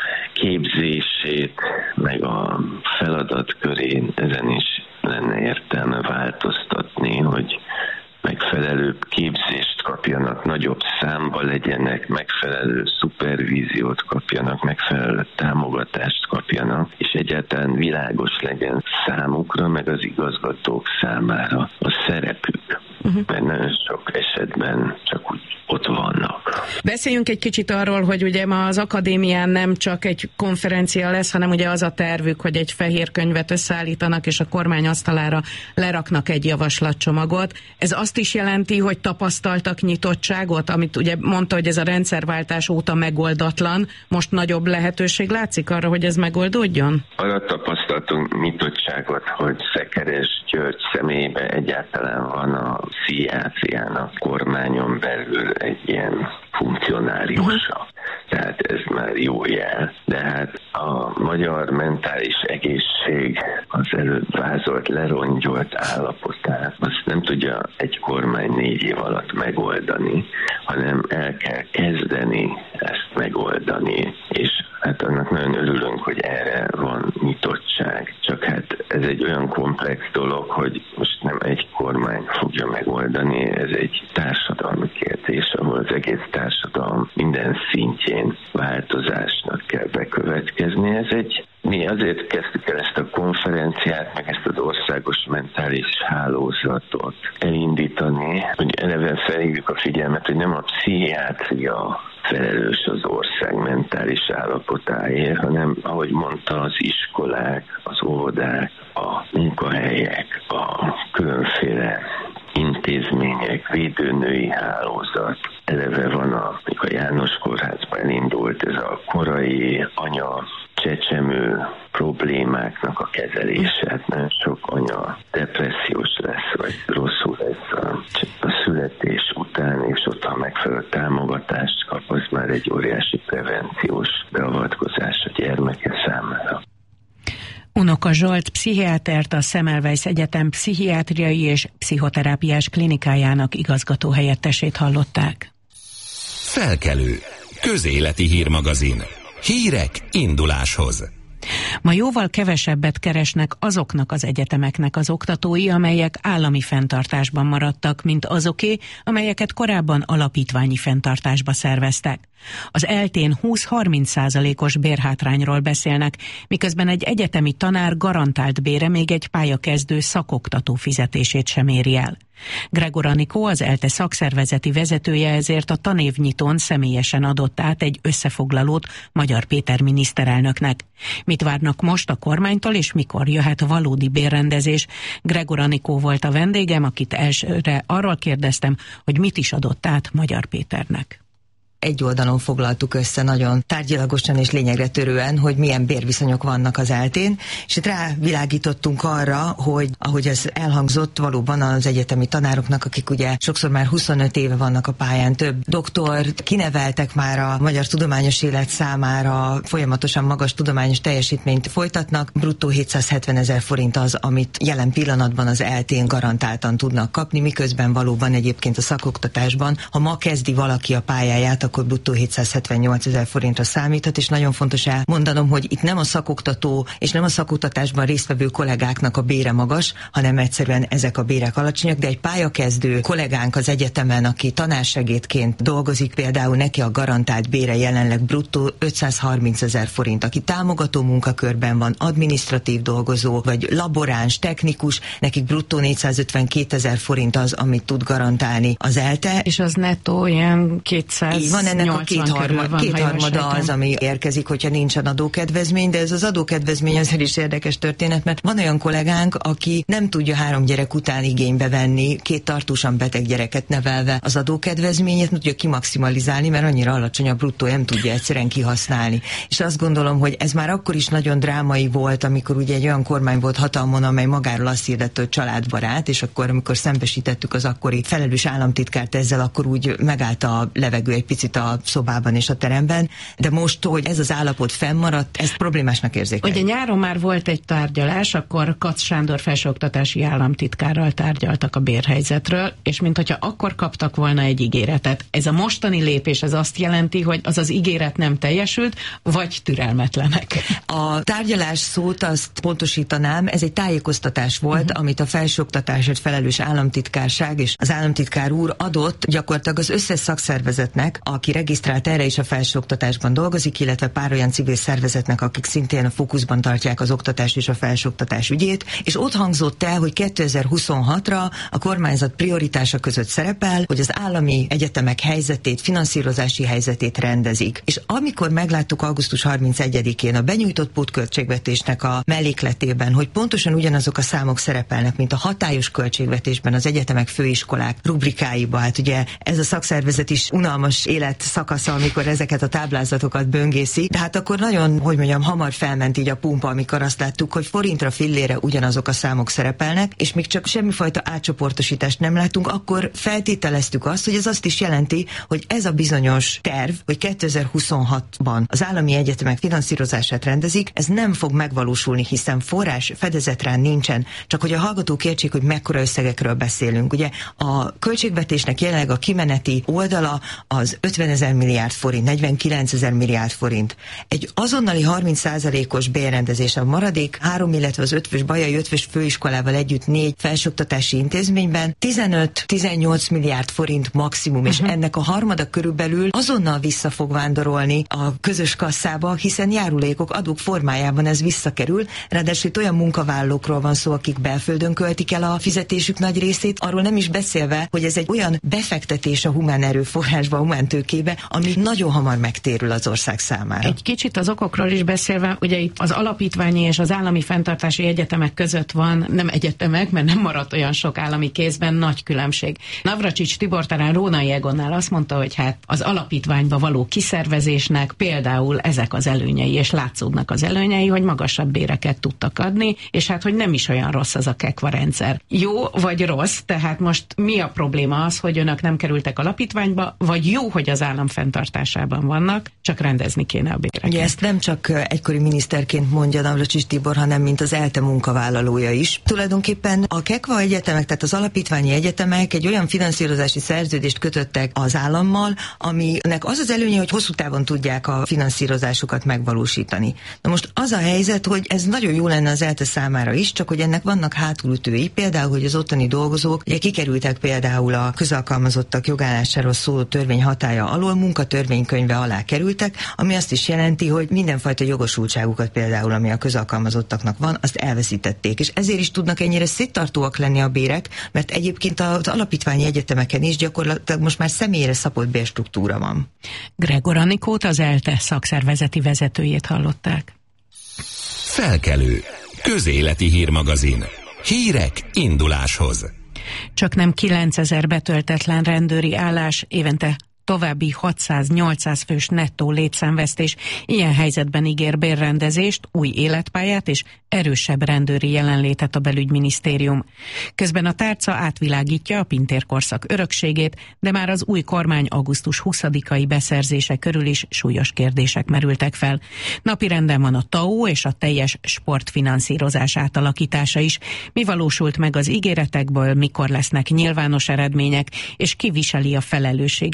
képzését, meg a feladatkörén ezen is lenne értelme változtatni, hogy megfelelőbb képzést kapjanak, nagyobb számba legyenek, megfelelő szupervíziót kapjanak, megfelelő támogatást kapjanak, és egyáltalán világos legyen számukra, meg az igazgatók számára a szerepük. Uh-huh. Mert nagyon sok esetben csak úgy ott vannak. Beszéljünk egy kicsit arról, hogy ugye ma az akadémián nem csak egy konferencia lesz, hanem ugye az a tervük, hogy egy fehér könyvet összeállítanak, és a kormány asztalára leraknak egy javaslatcsomagot. Ez azt is jelenti, hogy tapasztaltak nyitottságot, amit ugye mondta, hogy ez a rendszerváltás óta megoldatlan. Most nagyobb lehetőség látszik arra, hogy ez megoldódjon? Arra tapasztaltunk nyitottságot, hogy Szekeres György személyében egyáltalán van a pszichiátriának kormányon belül egy ilyen funkcionáriusa. Uh-huh. Tehát ez már jó jel. De hát a magyar mentális egészség az előbb vázolt, lerongyolt állapotát, azt nem tudja egy kormány négy év alatt megoldani, hanem el kell kezdeni ezt megoldani, és hát annak nagyon örülünk, hogy erre van nyitottság. Csak hát ez egy olyan komplex dolog, hogy most nem egy kormány fogja megoldani, ez egy társadalmi kérdés, ahol az egész társadalom minden szintjén változásnak kell bekövetkezni. Ez egy Mi azért kezdtük el ezt a konferenciát, meg ezt az országos mentális hálózatot elindítani, hogy eleve felhívjuk a figyelmet, hogy nem a pszichiátria felelős az ország mentális állapotáért, hanem, ahogy mondta, az iskolák, az óvodák, a munkahelyek, a különféle intézmények, védőnői hálózat. Eleve van, a, mikor a János Kórházban elindult ez a korai anya csecsemő problémáknak a kezelése. Hát nagyon sok anya depressziós lesz, vagy rosszul lesz a, a születés után, és ott, ha megfelelő támogatást kap, az már egy óriási prevenciós beavatkozás a gyermeke számára. Unoka Zsolt pszichiátert, a Semmelweis Egyetem pszichiátriai és pszichoterápiás klinikájának igazgató helyettesét hallották. Felkelő. Közéleti hírmagazin. Hírek induláshoz. Ma jóval kevesebbet keresnek azoknak az egyetemeknek az oktatói, amelyek állami fenntartásban maradtak, mint azoké, amelyeket korábban alapítványi fenntartásba szerveztek. Az eltén húsz-harminc százalékos bérhátrányról beszélnek, miközben egy egyetemi tanár garantált bére még egy pályakezdő szakoktató fizetését sem éri el. Gregor Anikó, az ELTE szakszervezeti vezetője, ezért a tanévnyitón személyesen adott át egy összefoglalót Magyar Péter miniszterelnöknek. Mit várnak most a kormánytól, és mikor jöhet valódi bérrendezés? Gregor Anikó volt a vendégem, akit elsőre arról kérdeztem, hogy mit is adott át Magyar Péternek. Egy oldalon foglaltuk össze nagyon tárgyilagosan és lényegre törően, hogy milyen bérviszonyok vannak az eltén, és itt rávilágítottunk arra, hogy ahogy ez elhangzott, valóban az egyetemi tanároknak, akik ugye sokszor már huszonöt éve vannak a pályán, több doktort kineveltek már a magyar tudományos élet számára, folyamatosan magas tudományos teljesítményt folytatnak, bruttó hétszázhetven ezer forint az, amit jelen pillanatban az eltén garantáltan tudnak kapni, miközben valóban egyébként a szakoktatásban, ha ma kezdi valaki a pályáját, akkor bruttó hétszázhetvennyolcezer forintra számíthat, és nagyon fontos elmondanom, hogy itt nem a szakoktató és nem a szakoktatásban résztvevő kollégáknak a bére magas, hanem egyszerűen ezek a bérek alacsonyak, de egy pályakezdő kollégánk az egyetemen, aki tanársegédként dolgozik, például neki a garantált bére jelenleg bruttó ötszázharmincezer forint, aki támogató munkakörben van, adminisztratív dolgozó, vagy laboráns, technikus, nekik bruttó négyszázötvenkétezer forint az, amit tud garantálni az ELTE. És az nettó ilyen kétszáznyolcvan van ennek a kétharmada, van, kétharmada az, ami érkezik, hogyha nincsen adókedvezmény, de ez az adókedvezmény azért is érdekes történet, mert van olyan kollégánk, aki nem tudja három gyerek után igénybe venni, két tartósan beteg gyereket nevelve az adókedvezményét, nem tudja kimaximalizálni, mert annyira alacsony a bruttó, nem tudja egyszerűen kihasználni. És azt gondolom, hogy ez már akkor is nagyon drámai volt, amikor ugye egy olyan kormány volt hatalmon, amely magáról azt hirdette, hogy családbarát, és akkor, amikor szembesítettük az akkori felelős államtitkárt ezzel, akkor úgy megállt a levegő egy picit a szobában és a teremben, de most, hogy ez az állapot fennmaradt, ezt problémásnak érzékeljük. Ugye nyáron már volt egy tárgyalás, akkor Kac Sándor felsőoktatási államtitkárral tárgyaltak a bérhelyzetről, és minthogyha akkor kaptak volna egy ígéretet. Ez a mostani lépés, ez azt jelenti, hogy az az ígéret nem teljesült, vagy türelmetlenek. A tárgyalás szót azt pontosítanám, ez egy tájékoztatás volt, uh-huh. amit a felsőoktatásért felelős államtitkárság és az államtitkár úr adott gyakorlatilag az összes szakszervezetnek, aki regisztrált erre is a felsőoktatásban dolgozik, illetve pár olyan civil szervezetnek, akik szintén a fókuszban tartják az oktatás és a felsőoktatás ügyét, és ott hangzott el, hogy kétezer-huszonhatra a kormányzat prioritása között szerepel, hogy az állami egyetemek helyzetét, finanszírozási helyzetét rendezik. És amikor megláttuk augusztus harmincegyedikén a benyújtott pótköltségvetésnek a mellékletében, hogy pontosan ugyanazok a számok szerepelnek, mint a hatályos költségvetésben az egyetemek főiskolák rubrikáiba, hát ugye ez a szakszervezet is unalmas élet szakasza, amikor ezeket a táblázatokat böngészi, de hát akkor nagyon, hogy mondjam, hamar felment így a pumpa, amikor azt láttuk, hogy forintra fillére ugyanazok a számok szerepelnek, és még csak semmifajta átcsoportosítást nem látunk, akkor feltételeztük azt, hogy ez azt is jelenti, hogy ez a bizonyos terv, hogy kétezer-huszonhatban az állami egyetemek finanszírozását rendezik, ez nem fog megvalósulni, hiszen forrás fedezetre nincsen, csak hogy a hallgatók értsék, hogy mekkora összegekről beszélünk. Ugye a költségvetésnek jelenleg a kimeneti oldala az ötvenezer milliárd forint, negyvenkilencezer milliárd forint. Egy azonnali harminc százalékos bérrendezés a maradék három, illetve az ötvös Bajai ötvös főiskolával együtt négy felsőoktatási intézményben tizenöt-tizennyolc milliárd forint maximum, és uh-huh. ennek a harmada körülbelül azonnal vissza fog vándorolni a közös kasszába, hiszen járulékok, adók formájában ez visszakerül. Ráadásul olyan munkavállalókról van szó, akik belföldön költik el a fizetésük nagy részét, arról nem is beszélve, hogy ez egy olyan befektetés a humán erőforrásba, a humán tőkébe, ami nagyon hamar megtérül az ország számára. Egy kicsit az okokról is beszélve, ugye itt az alapítványi és az állami fenntartási egyetemek között van, nem egyetemek, mert nem maradt olyan sok állami kézben, nagy különbség. Navracsics Tibor talán Rónai Egonnál azt mondta, hogy hát az alapítványba való kiszervezésnek például ezek az előnyei, és látszódnak az előnyei, hogy magasabb béreket tudtak adni, és hát, hogy nem is olyan rossz az a kekva rendszer. Jó vagy rossz, tehát most mi a probléma az, hogy önök nem kerültek alapítványba, vagy jó, hogy az állam fenntartásában vannak, csak rendezni kéne a béreket. Ugye ezt nem csak egykori miniszterként mondja Navracsics Tibor, hanem mint az ELTE munkavállalója is. Tulajdonképpen a kekva egyetemek, tehát az alapítványi egyetemek egy olyan finanszírozási szerződést kötöttek az állammal, aminek az az előnye, hogy hosszú távon tudják a finanszírozásukat megvalósítani. Na most az a helyzet, hogy ez nagyon jó lenne az ELTE számára is, csak hogy ennek vannak hátulütői, például, hogy az ottani dolgozók ugye kikerültek például a közalkalmazottak jogállásáról szóló törvény hatálya alól, munkatörvénykönyve alá kerültek, ami azt is jelenti, hogy mindenfajta jogosultságukat például, ami a közalkalmazottaknak van, azt elveszítették. És ezért is tudnak ennyire széttartóak lenni a bérek, mert egyébként az alapítványi egyetemeken is gyakorlatilag most már személyre szabott bérstruktúra van. Gregor Anikót, az ELTE szakszervezeti vezetőjét hallották. Felkelő. Közéleti hírmagazin. Hírek induláshoz. Csak nem kilencezer betöltetlen rendőri állás, évente további hatszáz-nyolcszáz fős nettó létszámvesztés. Ilyen helyzetben ígér bérrendezést, új életpályát és erősebb rendőri jelenlétet a belügyminisztérium. Közben a tárca átvilágítja a Pintér korszak örökségét, de már az új kormány augusztus huszadikai beszerzése körül is súlyos kérdések merültek fel. Napirenden van a té á o és a teljes sportfinanszírozás átalakítása is. Mi valósult meg az ígéretekből, mikor lesznek nyilvános eredmények, és ki viseli a felelősséget, ha szabály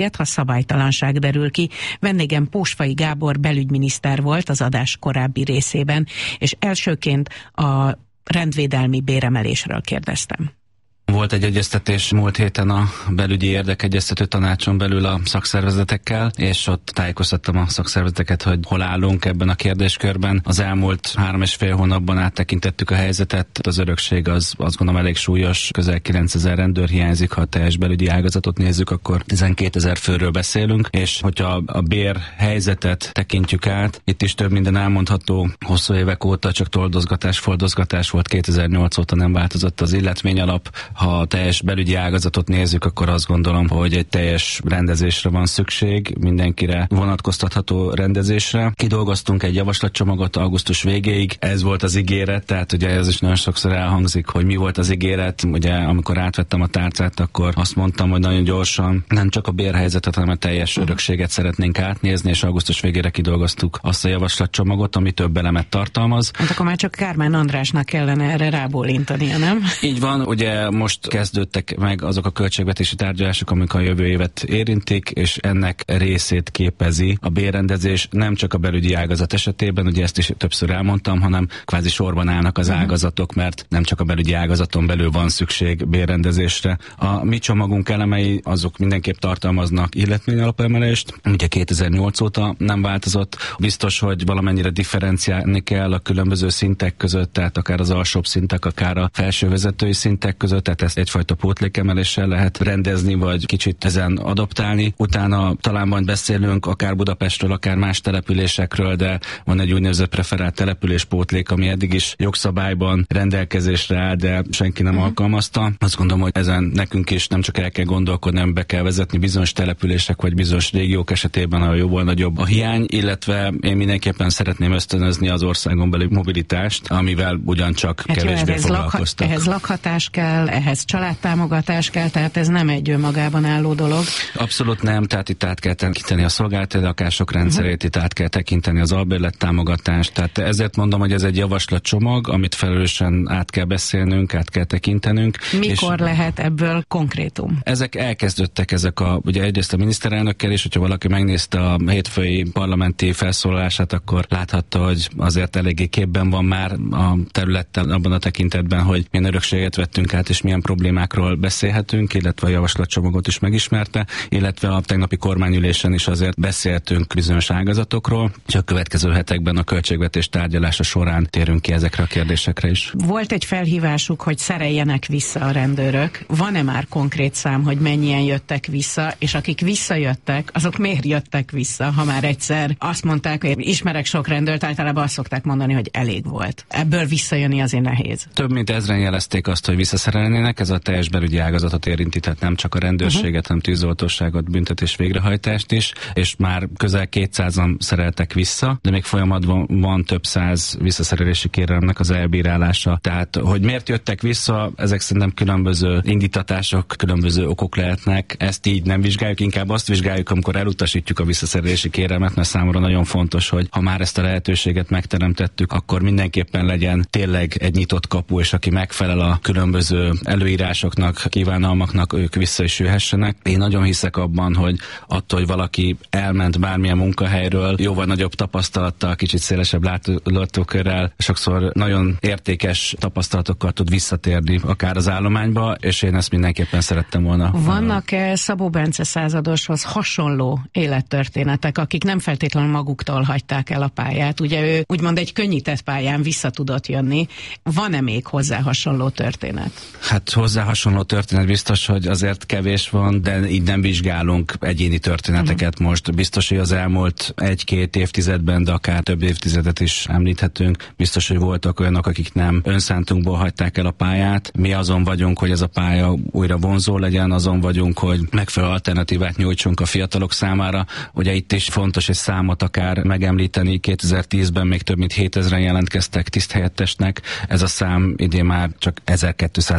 szabálytalanság derül ki. Vendégem Pósfai Gábor belügyminiszter volt az adás korábbi részében, és elsőként a rendvédelmi béremelésről kérdeztem. Volt egy egyeztetés múlt héten a belügyi érdekegyeztető tanácson belül a szakszervezetekkel, és ott tájékoztattam a szakszervezeteket, hogy hol állunk ebben a kérdéskörben. Az elmúlt három és fél hónapban áttekintettük a helyzetet. Az örökség az azt gondolom elég súlyos, közel kilencezer rendőr hiányzik, ha a teljes belügyi ágazatot nézzük, akkor tizenkétezer főről beszélünk, és hogyha a bér helyzetet tekintjük át, itt is több minden elmondható. Hosszú évek óta csak toldozgatás, fordozgatás volt, kétezer-nyolc óta nem változott az illetmény alap. Ha a teljes belügyi ágazatot nézzük, akkor azt gondolom, hogy egy teljes rendezésre van szükség, mindenkire vonatkoztatható rendezésre. Kidolgoztunk egy javaslatcsomagot augusztus végéig, ez volt az ígéret, tehát ugye ez is nagyon sokszor elhangzik, hogy mi volt az ígéret. Ugye amikor átvettem a tárcát, akkor azt mondtam, hogy nagyon gyorsan nem csak a bérhelyzetet, hanem a teljes örökséget szeretnénk átnézni, és augusztus végére kidolgoztuk azt a javaslatcsomagot, ami több elemet tartalmaz. Hát akkor már csak Kármán Andrásnak kellene erre rábólintania, nem? Így van, ugye most kezdődtek meg azok a költségvetési tárgyalások, amik a jövő évet érintik, és ennek részét képezi a bérrendezés nem csak a belügyi ágazat esetében, ugye ezt is többször elmondtam, hanem kvázi sorban állnak az ágazatok, mert nem csak a belügyi ágazaton belül van szükség bérrendezésre. A mi csomagunk elemei azok mindenképp tartalmaznak illetmény alapemelést, ugye kétezer-nyolc óta nem változott. Biztos, hogy valamennyire differenciálni kell a különböző szintek között, tehát akár az alsóbb szintek, akár a felső vezetői szintek között, tehát ezt egyfajta pótlékemeléssel lehet rendezni, vagy kicsit ezen adaptálni. Utána talán majd beszélünk akár Budapestről, akár más településekről, de van egy úgynevezett preferált településpótlék, ami eddig is jogszabályban rendelkezésre áll, de senki nem uh-huh. alkalmazta. Azt gondolom, hogy ezen nekünk is nem csak el kell gondolkodni, nem be kell vezetni bizonyos települések vagy bizonyos régiók esetében, ahol jóval nagyobb a hiány, illetve én mindenképpen szeretném ösztönözni az országon belül mobilitást, amivel ugyancsak hát kevésbé jó, foglalkoztak. Ehhez lakhatás kell, ehhez családtámogatás kell, tehát ez nem egy önmagában álló dolog. Abszolút nem, tehát itt át kell tekinteni a szolgáltató lakások rendszerét, uh-huh. itt át kell tekinteni az albérlet támogatást, tehát ezért mondom, hogy ez egy javaslatcsomag, amit felelősen át kell beszélnünk, át kell tekintenünk. Mikor lehet ebből konkrétum? Ezek elkezdődtek, ezek a, ugye egyrészt a miniszterelnökkel is, hogyha valaki megnézte a hétfői parlamenti felszólalását, akkor láthatta, hogy azért eléggé képben van már a területen abban a tekintetben, hogy milyen örökséget vettünk át, és milyen problémákról beszélhetünk, illetve a javaslatcsomagot is megismerte, illetve a tegnapi kormányülésen is azért beszéltünk bizonyos ágazatokról, és a következő hetekben a költségvetés tárgyalása során térünk ki ezekre a kérdésekre is. Volt egy felhívásuk, hogy szereljenek vissza a rendőrök. Van-e már konkrét szám, hogy mennyien jöttek vissza, és akik visszajöttek, azok miért jöttek vissza, ha már egyszer azt mondták, hogy ismerek sok rendőrt, általában azt szokták mondani, hogy elég volt. Ebből visszajönni azért nehéz. Több mint ezren jelezték azt, hogy visszaszerelnének, ez a teljes belügyi ágazatot érinti, tehát nem csak a rendőrséget, uh-huh. hanem tűzoltóságot, büntetés végrehajtást is, és már közel kétszázan szereltek vissza, de még folyamatban van több száz visszaszerelési kérelmnek az elbírálása. Tehát, hogy miért jöttek vissza, ezek szerintem különböző indítatások, különböző okok lehetnek. Ezt így nem vizsgáljuk, inkább azt vizsgáljuk, amikor elutasítjuk a visszaszerelési kérelmet, mert számomra nagyon fontos, hogy ha már ezt a lehetőséget megteremtettük, akkor mindenképpen legyen tényleg egy nyitott kapu, és aki megfelel a különböző előírásoknak, kívánalmaknak, ők vissza is jöhessenek. Én nagyon hiszek abban, hogy attól, hogy valaki elment bármilyen munkahelyről, jóval nagyobb tapasztalattal, kicsit szélesebb látókörrel, sokszor nagyon értékes tapasztalatokkal tud visszatérni akár az állományba, és én ezt mindenképpen szerettem volna. Vannak-e Szabó Bence századoshoz hasonló élettörténetek, akik nem feltétlenül maguktól hagyták el a pályát? Ugye ő úgymond egy könnyített pályán vissza tudott jönni. Van-e még hozzá hasonló történet? Hát hozzá hasonló történet biztos, hogy azért kevés van, de így nem vizsgálunk egyéni történeteket uh-huh. most. Biztos, hogy az elmúlt egy-két évtizedben, de akár több évtizedet is említhetünk. Biztos, hogy voltak olyanok, akik nem önszántunkból hagyták el a pályát. Mi azon vagyunk, hogy ez a pálya újra vonzó legyen, azon vagyunk, hogy megfelelő alternatívát nyújtsunk a fiatalok számára. Ugye itt is fontos egy számot akár megemlíteni. kétezer-tízben még több mint hétezren jelentkeztek tiszthelyettesnek. Ez a szám idén már csak ezerkétszázötvenöt,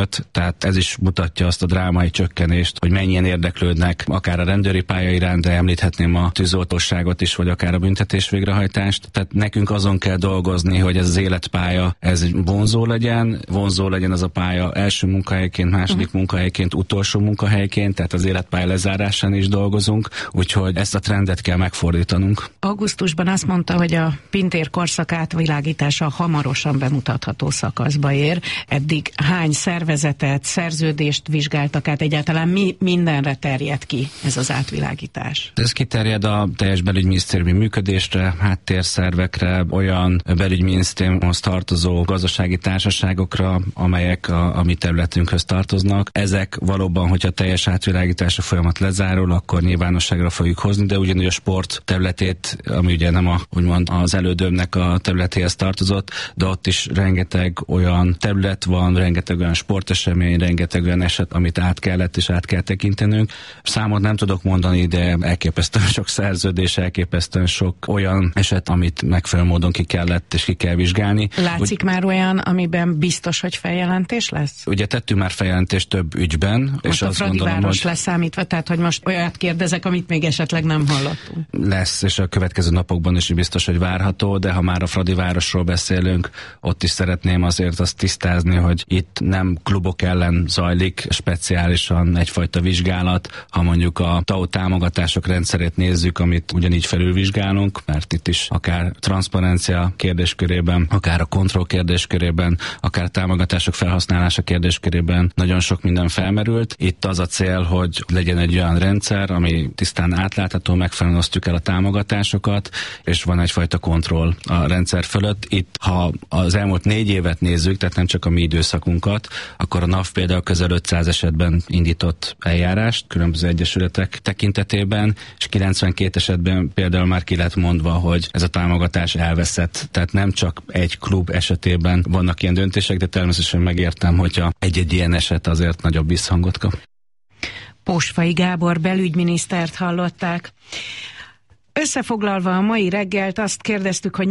között, tehát ez is mutatja azt a drámai csökkenést, hogy mennyien érdeklődnek akár a rendőri pálya iránt, de említhetném a tűzoltóságot is, vagy akár a büntetés végrehajtást. Tehát nekünk azon kell dolgozni, hogy ez az életpálya, ez vonzó legyen, vonzó legyen az a pálya első munkahelyként, második uh-huh. munkahelyként, utolsó munkahelyként, tehát az életpálya lezárásán is dolgozunk, úgyhogy ezt a trendet kell megfordítanunk. Augusztusban azt mondta, hogy a Pintér korszak átvilágítása hamarosan bemutatható szakaszba ér. Eddig hány szervezetet, szerződést vizsgáltak át, egyáltalán mi mindenre terjed ki ez az átvilágítás? Ez kiterjed a teljes belügyminisztériumi működésre, háttérszervekre, olyan belügyminisztériumhoz tartozó gazdasági társaságokra, amelyek a, a mi területünkhöz tartoznak. Ezek valóban, hogyha teljes átvilágítása folyamat lezárul, akkor nyilvánosságra fogjuk hozni, de ugyanúgy a sport területét, ami ugye nem a, úgymond az elődömnek a területéhez tartozott, de ott is rengeteg olyan terület van, rengeteg olyan sportesemény, rengeteg olyan eset, amit át kellett és át kell tekintenünk. Számot nem tudok mondani, de elképesztően sok szerződés, elképesztően sok olyan eset, amit megfelelő módon ki kellett és ki kell vizsgálni. Látszik Úgy, már olyan, amiben biztos, hogy feljelentés lesz? Ugye tettünk már feljelentést több ügyben. Most és a azt Fradi gondolom, város hogy leszámítva, tehát hogy most olyat kérdezek, amit még esetleg nem hallottunk. Lesz, és a következő napokban is biztos, hogy várható, de ha már a Fradi városról beszélünk, ott is szeretném azért azt tisztázni, hogy itt nem klubok ellen zajlik speciálisan egyfajta vizsgálat, ha mondjuk a té á u támogatások rendszerét nézzük, amit ugyanígy felülvizsgálunk, mert itt is akár transzparencia kérdéskörében, akár a kontroll kérdéskörében, akár támogatások felhasználása kérdéskörében nagyon sok minden felmerült. Itt az a cél, hogy legyen egy olyan rendszer, ami tisztán átlátható, megfelelően osztjuk el a támogatásokat, és van egyfajta kontroll a rendszer fölött. Itt, ha az elmúlt négy évet nézzük, tehát nem csak a mi időszakunkat, akkor a NAV például közel ötszáz esetben indított eljárást különböző egyesületek tekintetében, és kilencvenkét esetben például már ki lett mondva, hogy ez a támogatás elveszett. Tehát nem csak egy klub esetében vannak ilyen döntések, de természetesen megértem, hogyha egy-egy ilyen eset azért nagyobb visszhangot kap. Posfai Gábor belügyminisztert hallották. Összefoglalva a mai reggelt, azt kérdeztük, hogy